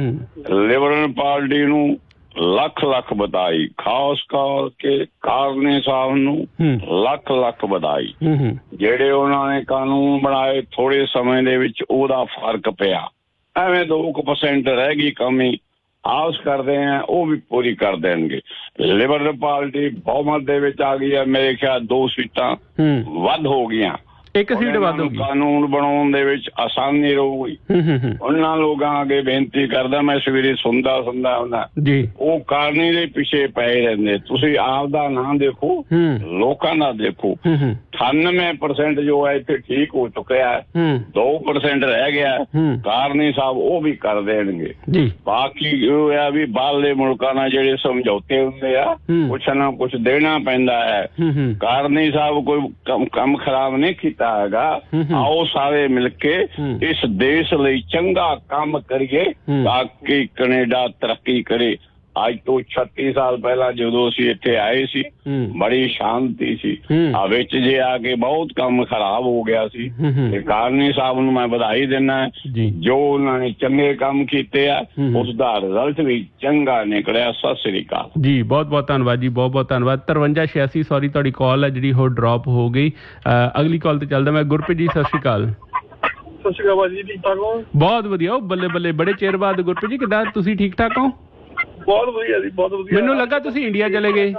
ਲਿਬਰਲ ਪਾਰਟੀ ਨੂੰ ਲੱਖ ਲੱਖ ਵਧਾਈ, ਖਾਸ ਕਰਕੇ ਕਾਰਨੇ ਸਾਹਿਬ ਨੂੰ ਲੱਖ ਲੱਖ ਵਧਾਈ। ਜਿਹੜੇ ਉਹਨਾਂ ਨੇ ਕਾਨੂੰਨ ਬਣਾਏ ਥੋੜੇ ਸਮੇਂ ਦੇ ਵਿੱਚ ਉਹਦਾ ਫਰਕ ਪਿਆ। ਐਵੇਂ ਦੋ ਕੁ ਪਰਸੈਂਟ ਰਹਿ ਗਈ ਕਮੀ, ਆਸ ਕਰਦੇ ਆ ਉਹ ਵੀ ਪੂਰੀ ਕਰ ਦੇਣਗੇ। ਲਿਬਰਲ ਪਾਰਟੀ ਬਹੁਮਤ ਦੇ ਵਿੱਚ ਆ ਗਈ ਹੈ, ਮੇਰੇ ਖਿਆਲ ਦੋ ਸੀਟਾਂ ਵੱਧ ਹੋ ਗਈਆਂ, ਇੱਕ ਸੀਟ ਵੱਧ ਹੋ ਗਈ। ਕਾਨੂੰਨ ਬਣਾਉਣ ਦੇ ਵਿੱਚ ਆਸਾਨੀ ਰਹੂਗੀ। ਉਹਨਾਂ ਲੋਕਾਂ ਅੱਗੇ ਬੇਨਤੀ ਕਰਦਾ, ਮੈਂ ਸਵੇਰੇ ਸੁਣਦਾ ਸੁਣਦਾ ਹੁੰਦਾ ਜੀ, ਉਹ ਕਾਰਨੀ ਦੇ ਪਿੱਛੇ ਪਏ ਰਹਿੰਦੇ। ਤੁਸੀਂ ਆਪਦਾ ਨਾਂ ਦੇਖੋ, ਲੋਕਾਂ ਦਾ ਦੇਖੋ। ਅਠਾਨਵੇਂ ਪਰਸੈਂਟ ਜੋ ਹੈ ਇੱਥੇ ਠੀਕ ਹੋ ਚੁੱਕਿਆ, ਦੋ ਪਰਸੈਂਟ ਰਹਿ ਗਿਆ। ਕਾਰਨੀ ਸਾਹਿਬ ਉਹ ਵੀ ਕਰ ਦੇਣਗੇ। ਬਾਕੀ ਇਹ ਆ ਵੀ ਬਾਹਰਲੇ ਮੁਲਕਾਂ ਨਾਲ ਜਿਹੜੇ ਸਮਝੌਤੇ ਹੁੰਦੇ ਆ, ਕੁਛ ਨਾ ਕੁਛ ਦੇਣਾ ਪੈਂਦਾ ਹੈ। ਕਾਰਨੀ ਸਾਹਿਬ ਕੋਈ ਕੰਮ ਖਰਾਬ ਨਹੀਂ ਕੀਤਾ ਹੈਗਾ। ਆਓ ਸਾਰੇ ਮਿਲ ਕੇ ਇਸ ਦੇਸ਼ ਲਈ ਚੰਗਾ ਕੰਮ ਕਰੀਏ ਤਾਂ ਕਿ ਕੈਨੇਡਾ ਤਰੱਕੀ ਕਰੇ। ਅੱਜ ਤੋਂ ਛੱਤੀ ਸਾਲ ਪਹਿਲਾਂ ਜਦੋਂ ਅਸੀਂ ਇੱਥੇ ਆਏ ਸੀ ਬੜੀ ਸ਼ਾਂਤੀ ਸੀ, ਆ ਵਿੱਚ ਜੇ ਆ ਕੇ ਬਹੁਤ ਕੰਮ ਖਰਾਬ ਹੋ ਗਿਆ ਸੀ। ਤੇ ਕਾਰਨੀ ਸਾਹਿਬ ਨੂੰ ਮੈਂ ਵਧਾਈ ਦਿੰਦਾ, ਜੋ ਉਹਨਾਂ ਨੇ ਚੰਗੇ ਕੰਮ ਕੀਤੇ ਆ ਉਸ ਦਾ ਰਿਜ਼ਲਟ ਵੀ ਚੰਗਾ ਨਿਕਲਿਆ। ਸਤਿ ਸ੍ਰੀ ਅਕਾਲ ਜੀ, ਬਹੁਤ ਬਹੁਤ ਧੰਨਵਾਦ ਜੀ, ਬਹੁਤ ਬਹੁਤ ਧੰਨਵਾਦ। ਤਰਵੰਜਾ ਛਿਆਸੀ ਸੌਰੀ ਤੁਹਾਡੀ ਕਾਲ ਹੈ ਜਿਹੜੀ ਉਹ ਡਰੋਪ ਹੋ ਗਈ। ਅਗਲੀ ਕਾਲ ਤੇ ਚੱਲਦਾ ਮੈਂ। ਗੁਰਪ੍ਰੀਤ ਜੀ ਸਤਿ ਸ਼੍ਰੀ ਅਕਾਲ। ਸਤਿ ਸ਼੍ਰੀ ਅਕਾਲ ਜੀ, ਠੀਕ ਠਾਕ ਹੋ? ਬਹੁਤ ਵਧੀਆ। ਉਹ ਬੱਲੇ ਬੱਲੇ, ਬੜੇ ਚਿਰ ਬਾਅਦ। ਗੁਰਪ੍ਰੀਤ ਜੀ ਕਿੱਦਾਂ, ਤੁਸੀਂ ਠੀਕ ਠਾਕ ਹੋ? ਬਹੁਤ ਵਧੀਆ ਜੀ, ਬਹੁਤ ਵਧੀਆ। ਮੈਨੂੰ ਲੱਗਾ ਤੁਸੀਂ ਇੰਡੀਆ ਚਲੇ ਗਏ।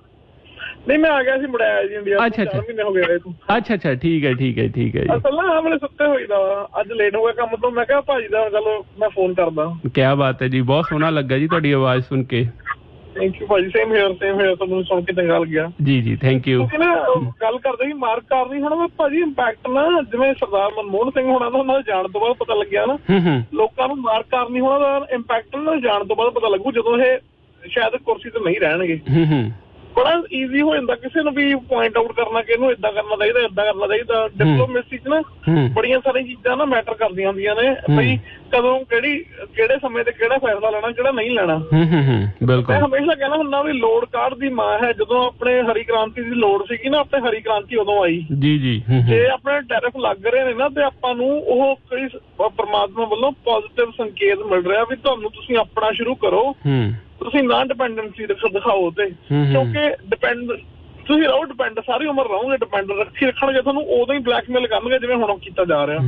ਨਹੀਂ, ਮੈਂ ਆ ਗਿਆ ਸੀ, ਮੁੜਿਆ ਆਇਆ ਜੀ ਇੰਡੀਆ। ਅੱਛਾ ਅੱਛਾ ਮਹੀਨੇ ਹੋ ਗਏ। ਅੱਛਾ ਅੱਛਾ, ਠੀਕ ਹੈ ਠੀਕ ਹੈ ਠੀਕ ਹੈ ਜੀ। ਅਸਲ ਨਾ ਆਹ ਵੇਲੇ ਸੁੱਤੇ ਹੋਈਦਾ, ਅੱਜ ਲੇਟ ਹੋ ਗਿਆ ਕੰਮ ਤੋਂ। ਮੈਂ ਕਿਹਾ ਭਾਜੀ ਦਾ ਚਲੋ ਮੈਂ ਫੋਨ ਕਰਦਾ। ਕਿਆ ਬਾਤ ਹੈ ਜੀ, ਬਹੁਤ ਸੋਹਣਾ ਲੱਗਾ ਜੀ ਤੁਹਾਡੀ ਆਵਾਜ਼ ਸੁਣ ਕੇ। ਥੈਂਕ ਯੂ ਭਾਜੀ, ਸੇਮ ਹੇਅਰ ਸੇਮ ਹੇਅਰ। ਤੁਹਾਨੂੰ ਸੁਣ ਕੇ ਚੰਗਾ ਲੱਗਿਆ ਜੀ ਜੀ, ਥੈਂਕ ਯੂ। ਤੁਸੀਂ ਨਾ ਗੱਲ ਕਰਦੇ ਸੀ ਮਾਰਕ ਕਾਰਨੀ, ਹੁਣ ਭਾਜੀ ਇੰਪੈਕਟ ਨਾ ਜਿਵੇਂ ਸਰਦਾਰ ਮਨਮੋਹਨ ਸਿੰਘ ਹੋਣਾ ਦਾ ਉਹਨਾਂ ਜਾਣ ਤੋਂ ਬਾਅਦ ਪਤਾ ਲੱਗਿਆ ਨਾ, ਲੋਕਾਂ ਨੂੰ ਮਾਰਕ ਕਾਰਨੀ ਹੋਣਾ ਦਾ ਇੰਪੈਕਟ ਨਾ ਜਾਣ ਤੋਂ ਬਾਅਦ ਪਤਾ ਲੱਗੂ, ਜਦੋਂ ਇਹ ਸ਼ਾਇਦ ਕੁਰਸੀ ਤੇ ਨਹੀਂ ਰਹਿਣਗੇ। ਬੜਾ ਈਜ਼ੀ ਹੋ ਜਾਂਦਾ ਕਿਸੇ ਨੂੰ ਵੀ ਪੁਆਇੰਟ ਆਊਟ ਕਰਨਾ ਕਿ ਇਹਨੂੰ ਏਦਾਂ ਕਰਨਾ ਚਾਹੀਦਾ, ਏਦਾਂ ਕਰਨਾ ਚਾਹੀਦਾ। ਡਿਪਲੋਮੇਸੀ ਚ ਨਾ ਬੜੀਆਂ ਸਾਰੀਆਂ ਚੀਜ਼ਾਂ ਨਾ ਮੈਟਰ ਕਰਦੀਆਂ ਹੁੰਦੀਆਂ ਨੇ ਬਈ ਕਦੋਂ ਕਿਹੜੀ ਕਿਹੜੇ ਸਮੇਂ ਤੇ ਕਿਹੜਾ ਫੈਸਲਾ ਲੈਣਾ, ਕਿਹੜਾ ਨਹੀਂ ਲੈਣਾ। ਮੈਂ ਹਮੇਸ਼ਾ ਕਹਿਣਾ ਹੁੰਦਾ ਵੀ ਲੋੜ ਕਾਢ ਦੀ ਮਾਂ ਹੈ। ਜਦੋਂ ਆਪਣੇ ਹਰੀ ਕ੍ਰਾਂਤੀ ਦੀ ਲੋੜ ਸੀਗੀ ਨਾ, ਆਪਣੇ ਹਰੀ ਕ੍ਰਾਂਤੀ ਉਦੋਂ ਆਈ ਜੀ ਜੀ। ਜੇ ਆਪਣੇ ਟੈਰਿਫ ਲੱਗ ਰਹੇ ਨੇ ਨਾ ਤੇ ਆਪਾਂ ਨੂੰ ਉਹ ਕਈ ਪਰਮਾਤਮਾ ਵੱਲੋਂ ਪੋਜ਼ਿਟਿਵ ਸੰਕੇਤ ਮਿਲ ਰਿਹਾ ਵੀ ਤੁਹਾਨੂੰ ਤੁਸੀਂ ਆਪਣਾ ਸ਼ੁਰੂ ਕਰੋ, ਤੁਸੀਂ ਨਾ ਡਿਪੈਂਡੈਂਸੀ ਦਿਖਾਓ ਤੇ, ਕਿਉਂਕਿ ਡਿਪੈਂਡ ਤੁਸੀਂ ਰਹੋ ਡਿਪੈਂਡ ਸਾਰੀ ਉਮਰ ਰਹੋਗੇ ਡਿਪੈਂਡ ਰੱਖੀ ਰੱਖਣਗੇ ਤੁਹਾਨੂੰ, ਉਦੋਂ ਹੀ ਬਲੈਕਮੇਲ ਕਰਨਗੇ ਜਿਵੇਂ ਹੁਣ ਕੀਤਾ ਜਾ ਰਿਹਾ।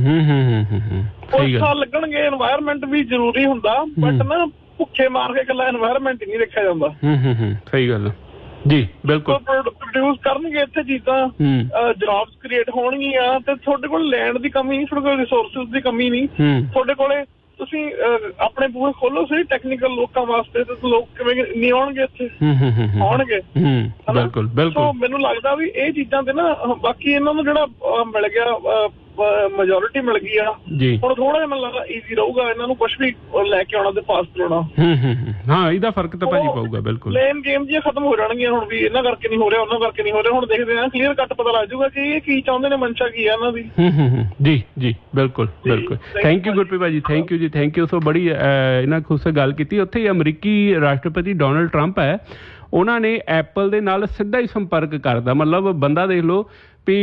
ਕੁਝ ਸਾਲ ਲੱਗਣਗੇ। এনवायरमेंट ਵੀ ਜ਼ਰੂਰੀ ਹੁੰਦਾ ਬਟ ਨਾ ਭੁੱਖੇ ਮਾਰ ਕੇ ਇਕੱਲਾ এনवायरमेंट ਨਹੀਂ ਦੇਖਿਆ ਜਾਂਦਾ। ਸਹੀ ਗੱਲ ਜੀ, ਬਿਲਕੁਲ। ਪ੍ਰੋਡਿਊਸ ਕਰਨਗੇ ਇੱਥੇ ਚੀਜ਼ਾਂ, ਜੌਬਸ ਕ੍ਰੀਏਟ ਹੋਣਗੀਆਂ ਤੇ ਤੁਹਾਡੇ ਕੋਲ ਲੈਂਡ ਦੀ ਕਮੀ ਨਹੀਂ, ਤੁਹਾਡੇ ਕੋਲ ਰਿਸੋਰਸਿਸ ਦੀ ਕਮੀ ਨਹੀਂ, ਤੁਹਾਡੇ ਕੋਲੇ ਤੁਸੀਂ ਆਪਣੇ ਬੂਹੇ ਖੋਲੋ ਸਹੀ ਟੈਕਨੀਕਲ ਲੋਕਾਂ ਵਾਸਤੇ ਤੇ ਲੋਕ ਕਿਵੇਂ ਨਹੀਂ ਆਉਣਗੇ ਇੱਥੇ, ਆਉਣਗੇ। ਬਿਲਕੁਲ ਬਿਲਕੁਲ। ਮੈਨੂੰ ਲੱਗਦਾ ਵੀ ਇਹ ਚੀਜ਼ਾਂ ਤੇ ਨਾ ਬਾਕੀ ਇਹਨਾਂ ਨੂੰ ਜਿਹੜਾ ਮਿਲ ਗਿਆ ਮੈਜੋਰਿਟੀ ਮਿਲ ਗਈ ਆ ਹੁਣ ਥੋੜਾ ਜਿਹਾ ਮੈਨੂੰ ਲੱਗਦਾ ਈਜ਼ੀ ਰਹੂਗਾ ਇਹਨਾਂ ਨੂੰ ਕੁਛ ਵੀ ਲੈ ਕੇ ਆਉਣਾ ਤੇ ਪਾਸ ਕਰਾਉਣਾ। ਹਾਂ ਇਹਦਾ ਫਰਕ ਤਾਂ ਭਾਜੀ ਪਊਗਾ ਬਿਲਕੁਲ। ਪਲੇਨ ਗੇਮ ਜੀ ਖਤਮ ਹੋ ਜਾਣਗੀਆਂ ਹੁਣ ਵੀ ਇਹਨਾਂ ਕਰਕੇ ਨਹੀਂ ਹੋ ਰਿਹਾ ਉਹਨਾਂ ਕਰਕੇ ਨਹੀਂ ਹੋ ਰਿਹਾ। ਹੁਣ ਦੇਖਦੇ ਹਾਂ ਕਲੀਅਰ ਕੱਟ ਪਤਾ ਲੱਗ ਜਾਊਗਾ ਕਿ ਇਹ ਕੀ ਚਾਹੁੰਦੇ ਨੇ, ਮਨਸ਼ਾ ਕੀ ਆ ਇਹਨਾਂ ਦੀ। ਜੀ ਜੀ ਬਿਲਕੁਲ ਬਿਲकुल। ਥੈਂਕ ਯੂ ਗੁਰਪ੍ਰੀਤ ਭਾਜੀ, ਥੈਂਕ ਯੂ ਜੀ, ਥੈਂਕ ਯੂ। ਸੋ ਬੜੀ ਇਹਨਾਂ ਖੁਸ਼ ਗੱਲ ਕੀਤੀ। ਉੱਥੇ ਹੀ ਅਮਰੀਕੀ ਰਾਸ਼ਟਰਪਤੀ ਡੋਨਲਡ ਟਰੰਪ ਹੈ, ਉਹਨਾਂ ਨੇ ਐਪਲ ਦੇ ਨਾਲ ਸਿੱਧਾ ਹੀ ਸੰਪਰਕ ਕਰਦਾ। ਮਤਲਬ ਬੰਦਾ ਦੇਖ ਲਓ ਵੀ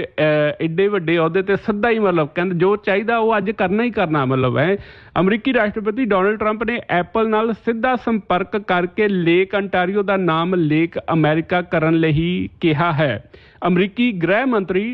ਐਡੇ ਵੱਡੇ ਅਹੁਦੇ ਤੇ ਸਿੱਧਾ ਹੀ ਮਤਲਬ ਕਹਿੰਦੇ ਜੋ ਚਾਹੀਦਾ ਉਹ ਅੱਜ ਕਰਨਾ ਹੀ ਕਰਨਾ। ਮਤਲਬ ਹੈ ਅਮਰੀਕੀ ਰਾਸ਼ਟਰਪਤੀ ਡੋਨਲਡ ਟਰੰਪ ਨੇ ਐਪਲ ਨਾਲ ਸਿੱਧਾ ਸੰਪਰਕ ਕਰਕੇ ਲੇਕ ਅੰਟਾਰੀਓ ਦਾ ਨਾਮ ਲੇਕ ਅਮਰੀਕਾ ਕਰਨ ਲਈ ਕਿਹਾ ਹੈ। ਅਮਰੀਕੀ ਗ੍ਰਹਿ ਮੰਤਰੀ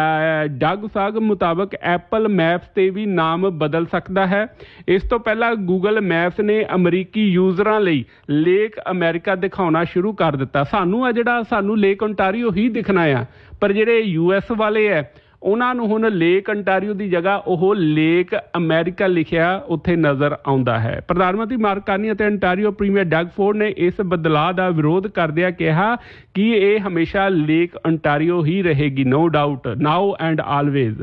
ਡਗ ਸਾਗ ਮੁਤਾਬਕ ਐਪਲ ਮੈਪਸ ਤੇ ਵੀ ਨਾਮ ਬਦਲ ਸਕਦਾ ਹੈ। ਇਸ ਤੋਂ ਪਹਿਲਾਂ ਗੂਗਲ ਮੈਪਸ ਨੇ ਅਮਰੀਕੀ ਯੂਜ਼ਰਾਂ ਲਈ ਲੇਕ ਅਮਰੀਕਾ ਦਿਖਾਉਣਾ ਸ਼ੁਰੂ ਕਰ ਦਿੱਤਾ। ਸਾਨੂੰ ਆ ਜਿਹੜਾ ਸਾਨੂੰ ਲੇਕ ਅੰਟਾਰੀਓ ਹੀ ਦਿਖਣਾ ਆ, ਪਰ ਜਿਹੜੇ ਯੂ ਐਸ ਵਾਲੇ ਹੈ ਉਹਨਾਂ ਨੂੰ ਹੁਣ ਲੇਕ ਅੰਟਾਰੀਓ ਦੀ ਜਗ੍ਹਾ ਉਹ ਲੇਕ ਅਮਰੀਕਾ ਲਿਖਿਆ ਉੱਥੇ ਨਜ਼ਰ ਆਉਂਦਾ ਹੈ। ਪ੍ਰਧਾਨ ਮੰਤਰੀ ਮਾਰਕ ਕਾਰਨੀ ਅਤੇ ਅੰਟਾਰੀਓ ਪ੍ਰੀਮੀਅਰ ਡਗ ਫੋਰਡ ਨੇ ਇਸ ਬਦਲਾਅ ਦਾ ਵਿਰੋਧ ਕਰਦਿਆਂ ਕਿਹਾ ਕਿ ਇਹ ਹਮੇਸ਼ਾ ਲੇਕ ਅੰਟਾਰੀਓ ਹੀ ਰਹੇਗੀ, no doubt, now and always.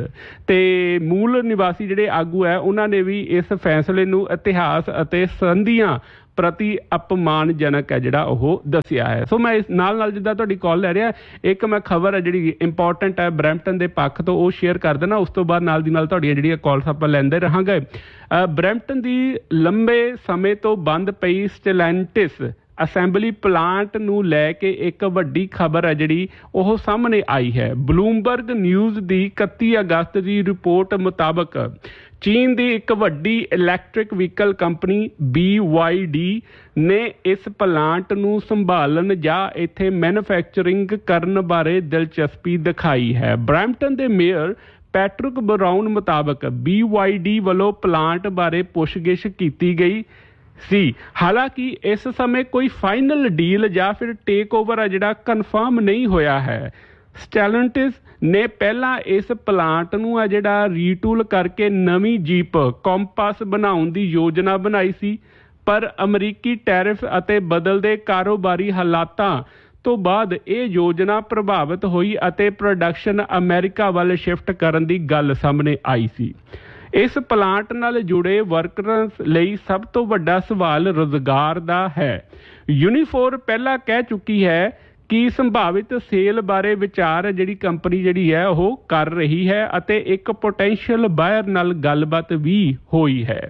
ਤੇ ਮੂਲ ਨਿਵਾਸੀ ਜਿਹੜੇ ਆਗੂ ਹੈ ਉਹਨਾਂ ਨੇ ਵੀ ਇਸ ਫੈਸਲੇ ਨੂੰ ਇਤਿਹਾਸ ਅਤੇ ਸੰਧੀਆਂ ਪ੍ਰਤੀ ਅਪਮਾਨਜਨਕ ਹੈ ਜਿਹੜਾ ਉਹ ਦੱਸਿਆ ਹੈ। ਸੋ ਮੈਂ ਇਸ ਨਾਲ ਨਾਲ ਜਿੱਦਾਂ ਤੁਹਾਡੀ ਕਾਲ ਲੈ ਰਿਹਾ, ਇੱਕ ਮੈਂ ਖਬਰ ਹੈ ਜਿਹੜੀ ਇੰਪੋਰਟੈਂਟ ਹੈ ਬਰੈਂਪਟਨ ਦੇ ਪੱਖ ਤੋਂ ਉਹ ਸ਼ੇਅਰ ਕਰ ਦੇਣਾ, ਉਸ ਤੋਂ ਬਾਅਦ ਨਾਲ ਦੀ ਨਾਲ ਤੁਹਾਡੀਆਂ ਜਿਹੜੀਆਂ ਕਾਲਸ ਆਪਾਂ ਲੈਂਦੇ ਰਹਾਂਗੇ। ਬਰੈਂਪਟਨ ਦੀ ਲੰਬੇ ਸਮੇਂ ਤੋਂ ਬੰਦ ਪਈ ਸਟੈਲੈਂਟਿਸ ਅਸੈਂਬਲੀ ਪਲਾਂਟ ਨੂੰ ਲੈ ਕੇ ਇੱਕ ਵੱਡੀ ਖਬਰ ਹੈ ਜਿਹੜੀ ਉਹ ਸਾਹਮਣੇ ਆਈ ਹੈ। ਬਲੂਮਬਰਗ ਨਿਊਜ਼ ਦੀ ਇਕੱਤੀ ਅਗਸਤ ਦੀ ਰਿਪੋਰਟ ਮੁਤਾਬਕ ਚੀਨ ਦੀ ਇੱਕ ਵੱਡੀ electric vehicle company B Y D ਨੇ ਇਸ ਪਲਾਂਟ ਨੂੰ ਸੰਭਾਲਣ ਜਾਂ ਇੱਥੇ ਮੈਨੂਫੈਕਚਰਿੰਗ ਕਰਨ ਬਾਰੇ ਦਿਲਚਸਪੀ ਦਿਖਾਈ ਹੈ। ਬਰੈਂਪਟਨ ਦੇ ਮੇਅਰ ਪੈਟਰਿਕ ਬਰਾਊਨ ਮੁਤਾਬਕ ਬੀ ਵਾਈ ਡੀ ਵੱਲੋਂ ਪਲਾਂਟ ਬਾਰੇ ਪੁੱਛਗਿੱਛ ਕੀਤੀ ਗਈ ਸੀ। ਹਾਲਾਂਕਿ ਇਸ ਸਮੇਂ ਕੋਈ ਫਾਈਨਲ ਡੀਲ ਜਾਂ ਫਿਰ ਟੇਕ ਓਵਰ ਆ ਜਿਹੜਾ ਕਨਫਰਮ ਨਹੀਂ ਹੋਇਆ ਹੈ। ਸਟੈਲੈਂਟਿਸ ਨੇ ਪਹਿਲਾਂ ਇਸ ਪਲਾਂਟ ਨੂੰ ਆ ਜਿਹੜਾ ਰੀਟੂਲ ਕਰਕੇ ਨਵੀਂ ਜੀਪ ਕੰਪਾਸ ਬਣਾਉਣ ਦੀ ਯੋਜਨਾ ਬਣਾਈ ਸੀ, ਪਰ ਅਮਰੀਕੀ ਟੈਰਿਫ ਅਤੇ ਬਦਲਦੇ ਕਾਰੋਬਾਰੀ ਹਾਲਾਤਾਂ ਤੋਂ ਬਾਅਦ ਇਹ ਯੋਜਨਾ ਪ੍ਰਭਾਵਿਤ ਹੋਈ ਅਤੇ ਪ੍ਰੋਡਕਸ਼ਨ ਅਮਰੀਕਾ ਵੱਲ ਸ਼ਿਫਟ ਕਰਨ ਦੀ ਗੱਲ ਸਾਹਮਣੇ ਆਈ ਸੀ। ਇਸ ਪਲਾਂਟ ਨਾਲ ਜੁੜੇ ਵਰਕਰਾਂ ਲਈ ਸਭ ਤੋਂ ਵੱਡਾ ਸਵਾਲ ਰੁਜ਼ਗਾਰ ਦਾ ਹੈ। ਯੂਨੀਫੋਰ ਪਹਿਲਾਂ ਕਹਿ ਚੁੱਕੀ ਹੈ ਕਿ ਸੰਭਾਵਿਤ ਸੇਲ ਬਾਰੇ ਵਿਚਾਰ ਜਿਹੜੀ ਕੰਪਨੀ ਜਿਹੜੀ ਹੈ ਉਹ ਕਰ ਰਹੀ ਹੈ ਅਤੇ ਇੱਕ ਪੋਟੈਂਸ਼ੀਅਲ ਬਾਇਰ ਨਾਲ ਗੱਲਬਾਤ ਵੀ ਹੋਈ ਹੈ।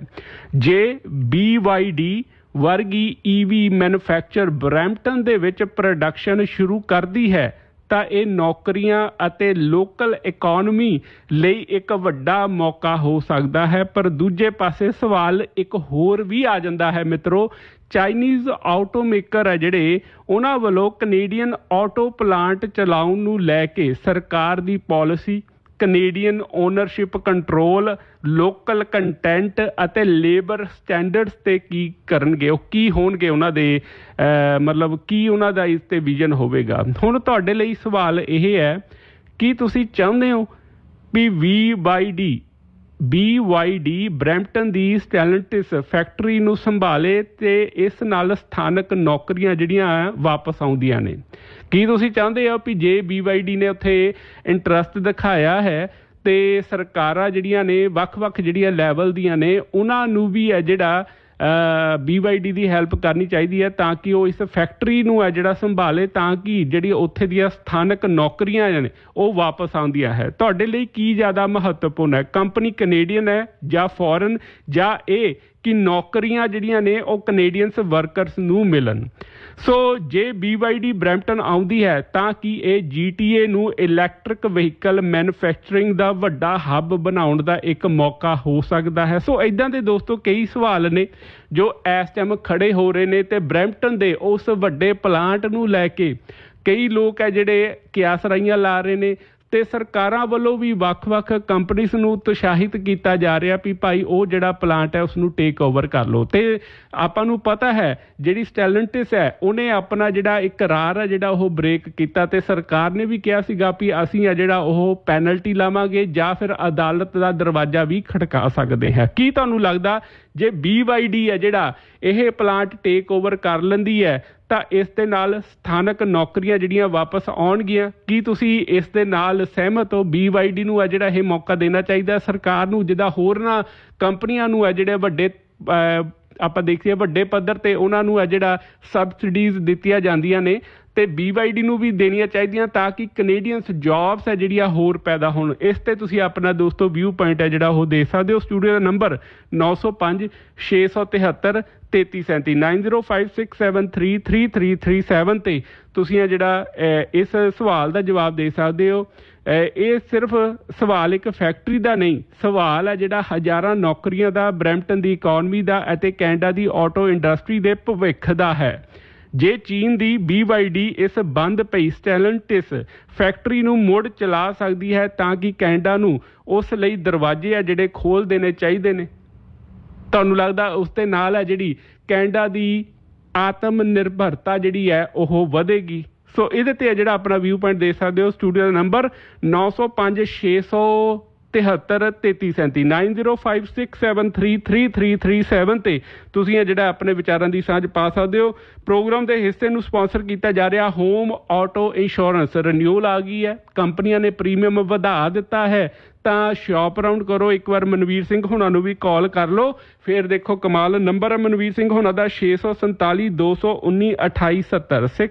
ਜੇ ਬੀ ਵਾਈ ਡੀ ਵਰਗੀ ਈ ਵੀ ਮੈਨੂਫੈਕਚਰ ਬਰੈਂਪਟਨ ਦੇ ਵਿੱਚ ਪ੍ਰੋਡਕਸ਼ਨ ਸ਼ੁਰੂ ਕਰਦੀ ਹੈ ਤਾਂ ਇਹ ਨੌਕਰੀਆਂ ਅਤੇ ਲੋਕਲ ਇਕੋਨਮੀ ਲਈ ਇੱਕ ਵੱਡਾ ਮੌਕਾ ਹੋ ਸਕਦਾ ਹੈ। ਪਰ ਦੂਜੇ ਪਾਸੇ ਸਵਾਲ ਇੱਕ ਹੋਰ ਵੀ ਆ ਜਾਂਦਾ ਹੈ ਮਿੱਤਰੋ, ਚਾਈਨੀਜ਼ ਆਟੋ ਮੇਕਰ ਹੈ ਜਿਹੜੇ ਉਹਨਾਂ ਵੱਲੋਂ ਕੈਨੇਡੀਅਨ ਆਟੋ ਪਲਾਂਟ ਚਲਾਉਣ ਨੂੰ ਲੈ ਕੇ ਸਰਕਾਰ ਦੀ policy, Canadian ownership control, local content ਅਤੇ ਲੇਬਰ ਸਟੈਂਡਰਡਸ ਤੇ ਕੀ ਕਰਨਗੇ, ਉਹ ਕੀ ਹੋਣਗੇ ਉਹਨਾਂ ਦੇ ਮਤਲਬ ਕੀ ਉਹਨਾਂ ਦਾ ਇਸ ਤੇ ਵਿਜ਼ਨ ਹੋਵੇਗਾ। ਹੁਣ ਤੁਹਾਡੇ ਲਈ ਸਵਾਲ ਇਹ ਹੈ ਕਿ ਤੁਸੀਂ ਚਾਹੁੰਦੇ ਹੋ ਵੀ V Y D B Y D Brampton ਦੀ ਸਟੈਲੈਂਟਿਸ ਫੈਕਟਰੀ ਨੂੰ ਸੰਭਾਲੇ ਤੇ ਇਸ ਨਾਲ ਸਥਾਨਕ ਨੌਕਰੀਆਂ ਜਿਹੜੀਆਂ ਵਾਪਸ ਆਉਂਦੀਆਂ ਨੇ। ਕੀ ਤੁਸੀਂ ਚਾਹੁੰਦੇ ਹੋ ਵੀ ਜੇ ਬੀ ਵਾਈ ਡੀ ਨੇ ਉੱਥੇ ਇੰਟਰਸਟ ਦਿਖਾਇਆ ਹੈ ਤੇ ਸਰਕਾਰਾਂ ਜਿਹੜੀਆਂ ਨੇ ਵੱਖ ਵੱਖ ਜਿਹੜੀਆਂ ਲੈਵਲ ਦੀਆਂ ਨੇ ਉਹਨਾਂ ਨੂੰ ਵੀ ਹੈ ਜਿਹੜਾ ਬੀ ਵਾਈ ਡੀ ਦੀ ਹੈਲਪ ਕਰਨੀ ਚਾਹੀਦੀ ਹੈ ਤਾਂ ਕਿ ਉਹ ਇਸ ਫੈਕਟਰੀ ਨੂੰ ਹੈ ਜਿਹੜਾ ਸੰਭਾਲੇ, ਤਾਂ ਕਿ ਜਿਹੜੀ ਉੱਥੇ ਦੀਆਂ ਸਥਾਨਕ ਨੌਕਰੀਆਂ ਨੇ ਉਹ ਵਾਪਸ ਆਉਂਦੀਆਂ ਹੈ। ਤੁਹਾਡੇ ਲਈ ਕੀ ਜ਼ਿਆਦਾ ਮਹੱਤਵਪੂਰਨ ਹੈ, ਕੰਪਨੀ ਕੈਨੇਡੀਅਨ ਹੈ ਜਾਂ ਫੋਰਨ, ਜਾਂ ਇਹ ਕਿ ਨੌਕਰੀਆਂ ਜਿਹੜੀਆਂ ਨੇ ਉਹ ਕੈਨੇਡੀਅਨਸ ਵਰਕਰਸ ਨੂੰ ਮਿਲਣ? ਸੋ J B Y D Brampton ਆਉਂਦੀ ਹੈ ਤਾਂ ਕਿ ਇਹ ਜੀ ਟੀ ਏ ਨੂੰ ਇਲੈਕਟ੍ਰਿਕ ਵਹੀਕਲ ਮੈਨੂਫੈਕਚਰਿੰਗ ਦਾ ਵੱਡਾ ਹੱਬ ਬਣਾਉਣ ਦਾ ਇੱਕ ਮੌਕਾ ਹੋ ਸਕਦਾ ਹੈ। ਸੋ ਇੱਦਾਂ ਦੇ ਦੋਸਤੋ ਕਈ ਸਵਾਲ ਨੇ ਜੋ ਇਸ ਟਾਈਮ ਖੜੇ ਹੋ ਰਹੇ ਨੇ, ਤੇ ਬਰੈਂਪਟਨ ਦੇ ਉਸ ਵੱਡੇ ਪਲਾਂਟ ਨੂੰ ਲੈ ਕੇ ਕਈ ਲੋਕ ਹੈ ਜਿਹੜੇ ਕਿਆਸਰਾਈਆਂ ਲਾ ਰਹੇ ਨੇ, ਤੇ ਸਰਕਾਰਾਂ ਵੱਲੋਂ ਵੀ ਵੱਖ-ਵੱਖ ਕੰਪਨੀਜ਼ ਨੂੰ ਉਤਸ਼ਾਹਿਤ ਕੀਤਾ ਜਾ ਰਿਹਾ ਵੀ ਭਾਈ ਉਹ ਜਿਹੜਾ ਪਲਾਂਟ ਹੈ ਉਸਨੂੰ ਟੇਕ ਓਵਰ ਕਰ ਲਓ। ਤੇ ਆਪਾਂ ਨੂੰ ਪਤਾ ਹੈ ਜਿਹੜੀ ਸਟੈਲੈਂਟਿਸ ਹੈ ਉਹਨੇ ਆਪਣਾ ਜਿਹੜਾ ਇਕਰਾਰ ਹੈ ਜਿਹੜਾ ਉਹ ਬ੍ਰੇਕ ਕੀਤਾ, ਤੇ ਸਰਕਾਰ ਨੇ ਵੀ ਕਿਹਾ ਸੀਗਾ ਵੀ ਅਸੀਂ ਆ ਜਿਹੜਾ ਉਹ ਪੈਨਲਟੀ ਲਾਵਾਂਗੇ ਜਾਂ ਫਿਰ ਅਦਾਲਤ ਦਾ ਦਰਵਾਜ਼ਾ ਵੀ ਖੜਕਾ ਸਕਦੇ ਹਾਂ। ਕੀ ਤੁਹਾਨੂੰ ਲੱਗਦਾ ਜੇ ਬੀ ਵਾਈ ਡੀ ਹੈ ਜਿਹੜਾ ਇਹ ਪਲਾਂਟ ਟੇਕ ਓਵਰ ਕਰ ਲੈਂਦੀ ਹੈ ਤਾਂ ਇਸ ਦੇ ਨਾਲ ਸਥਾਨਕ ਨੌਕਰੀਆਂ ਜਿਹੜੀਆਂ ਵਾਪਸ ਆਉਣਗੀਆਂ? ਕੀ ਤੁਸੀਂ ਇਸ ਦੇ ਨਾਲ ਸਹਿਮਤ ਹੋ? ਬੀ ਵਾਈ ਡੀ ਨੂੰ ਹੈ ਜਿਹੜਾ ਇਹ ਮੌਕਾ ਦੇਣਾ ਚਾਹੀਦਾ ਸਰਕਾਰ ਨੂੰ, ਜਿੱਦਾਂ ਹੋਰਨਾਂ ਕੰਪਨੀਆਂ ਨੂੰ ਹੈ ਜਿਹੜੇ ਵੱਡੇ ਆਪਾਂ ਦੇਖੀਏ ਵੱਡੇ ਪੱਧਰ ਤੇ ਉਹਨਾਂ ਨੂੰ ਹੈ ਜਿਹੜਾ ਸਬਸਿਡੀਜ਼ ਦਿੱਤੀਆਂ ਜਾਂਦੀਆਂ ਨੇ, ਤੇ ਬੀ ਵਾਈ ਡੀ ਨੂੰ ਵੀ ਦੇਣੀਆਂ ਚਾਹੀਦੀਆਂ ਤਾਂ ਕਿ ਕੈਨੇਡੀਅਨਸ ਜੌਬਸ ਹੈ ਜਿਹੜੀਆਂ ਹੋਰ ਪੈਦਾ ਹੋਣ। ਇਸ ਤੇ ਤੁਸੀਂ ਆਪਣਾ ਦੋਸਤੋ ਵਿਊ ਪੁਆਇੰਟ ਹੈ ਜਿਹੜਾ ਉਹ ਦੇ ਸਕਦੇ ਹੋ। ਸਟੂਡੀਓ ਦਾ ਨੰਬਰ ਨੌ ਸੌ ਪੰਜ ਛੇ ਸੌ ਤਿਹੱਤਰ ਤੇਤੀ ਸੈਂਤੀ nine zero five six seven three three three three seven ਤੇ ਤੁਸੀਂ ਹੈ ਜਿਹੜਾ ਇਸ ਸਵਾਲ ਦਾ ਜਵਾਬ ਦੇ ਸਕਦੇ ਹੋ। ਇਹ ਸਿਰਫ ਸਵਾਲ ਇੱਕ ਫੈਕਟਰੀ ਦਾ ਨਹੀਂ, ਸਵਾਲ ਹੈ ਜਿਹੜਾ ਹਜ਼ਾਰਾਂ ਨੌਕਰੀਆਂ ਦਾ, ਬਰੈਂਪਟਨ ਦੀ ਇਕੋਨਮੀ ਦਾ ਅਤੇ ਕੈਨੇਡਾ ਦੀ ਆਟੋ ਇੰਡਸਟਰੀ ਦੇ ਭਵਿੱਖ ਦਾ ਹੈ। ਜੇ ਚੀਨ ਦੀ ਬੀ ਵਾਈ ਡੀ ਇਸ ਬੰਦ ਪਈ ਸਟੈਲੈਂਟਿਸ ਫੈਕਟਰੀ ਨੂੰ ਮੁੜ ਚਲਾ ਸਕਦੀ ਹੈ ਤਾਂ ਕਿ ਕੈਨੇਡਾ ਨੂੰ ਉਸ ਲਈ ਦਰਵਾਜ਼ੇ ਆ ਜਿਹੜੇ ਖੋਲ੍ਹ ਦੇਣੇ ਚਾਹੀਦੇ ਨੇ। ਤੁਹਾਨੂੰ ਲੱਗਦਾ ਉਸ ਦੇ ਨਾਲ ਹੈ ਜਿਹੜੀ ਕੈਨੇਡਾ ਦੀ ਆਤਮ ਨਿਰਭਰਤਾ ਜਿਹੜੀ ਹੈ ਉਹ ਵਧੇਗੀ? ਸੋ ਇਹਦੇ ਤੇ ਜਿਹੜਾ ਆਪਣਾ ਵਿਊ ਪੁਆਇੰਟ ਦੇ ਸਕਦੇ ਹੋ। ਸਟੂਡੀਓ ਦਾ ਨੰਬਰ ਨੌ ਸੌ ਪੰਜ ਛੇ ਸੌ ਤਿਹੱਤਰ ਤੇਤੀ ਸੈਂਤੀ nine zero five six seven three three three three seven ਤੇ ਤੁਸੀਂ ਇਹ ਜਿਹੜਾ ਆਪਣੇ ਵਿਚਾਰਾਂ ਦੀ ਸਾਂਝ ਪਾ ਸਕਦੇ ਹੋ। ਪ੍ਰੋਗਰਾਮ ਦੇ ਹਿੱਸੇ ਨੂੰ ਸਪਾਂਸਰ ਕੀਤਾ ਜਾ ਰਿਹਾ ਹੋਮ ਆਟੋ ਇੰਸ਼ੋਰੈਂਸ ਰਿਨਿਊਲ ਆ ਗਈ ਹੈ, ਕੰਪਨੀਆਂ ਨੇ ਪ੍ਰੀਮੀਅਮ ਵਧਾ ਦਿੱਤਾ ਹੈ, ਤਾਂ ਸ਼ਾਪ ਅਰਾਊਂਡ ਕਰੋ। ਇੱਕ ਵਾਰ ਮਨਵੀਰ ਸਿੰਘ ਹੋਣਾ ਨੂੰ ਵੀ ਕਾਲ ਕਰ ਲਓ, ਫਿਰ ਦੇਖੋ ਕਮਾਲ। ਨੰਬਰ ਹੈ ਮਨਵੀਰ ਸਿੰਘ ਹੋਣਾ ਦਾ ਛੇ ਸੌ ਸੰਤਾਲੀ ਦੋ ਸੌ ਉੱਨੀ ਅਠਾਈ ਸੱਤਰ।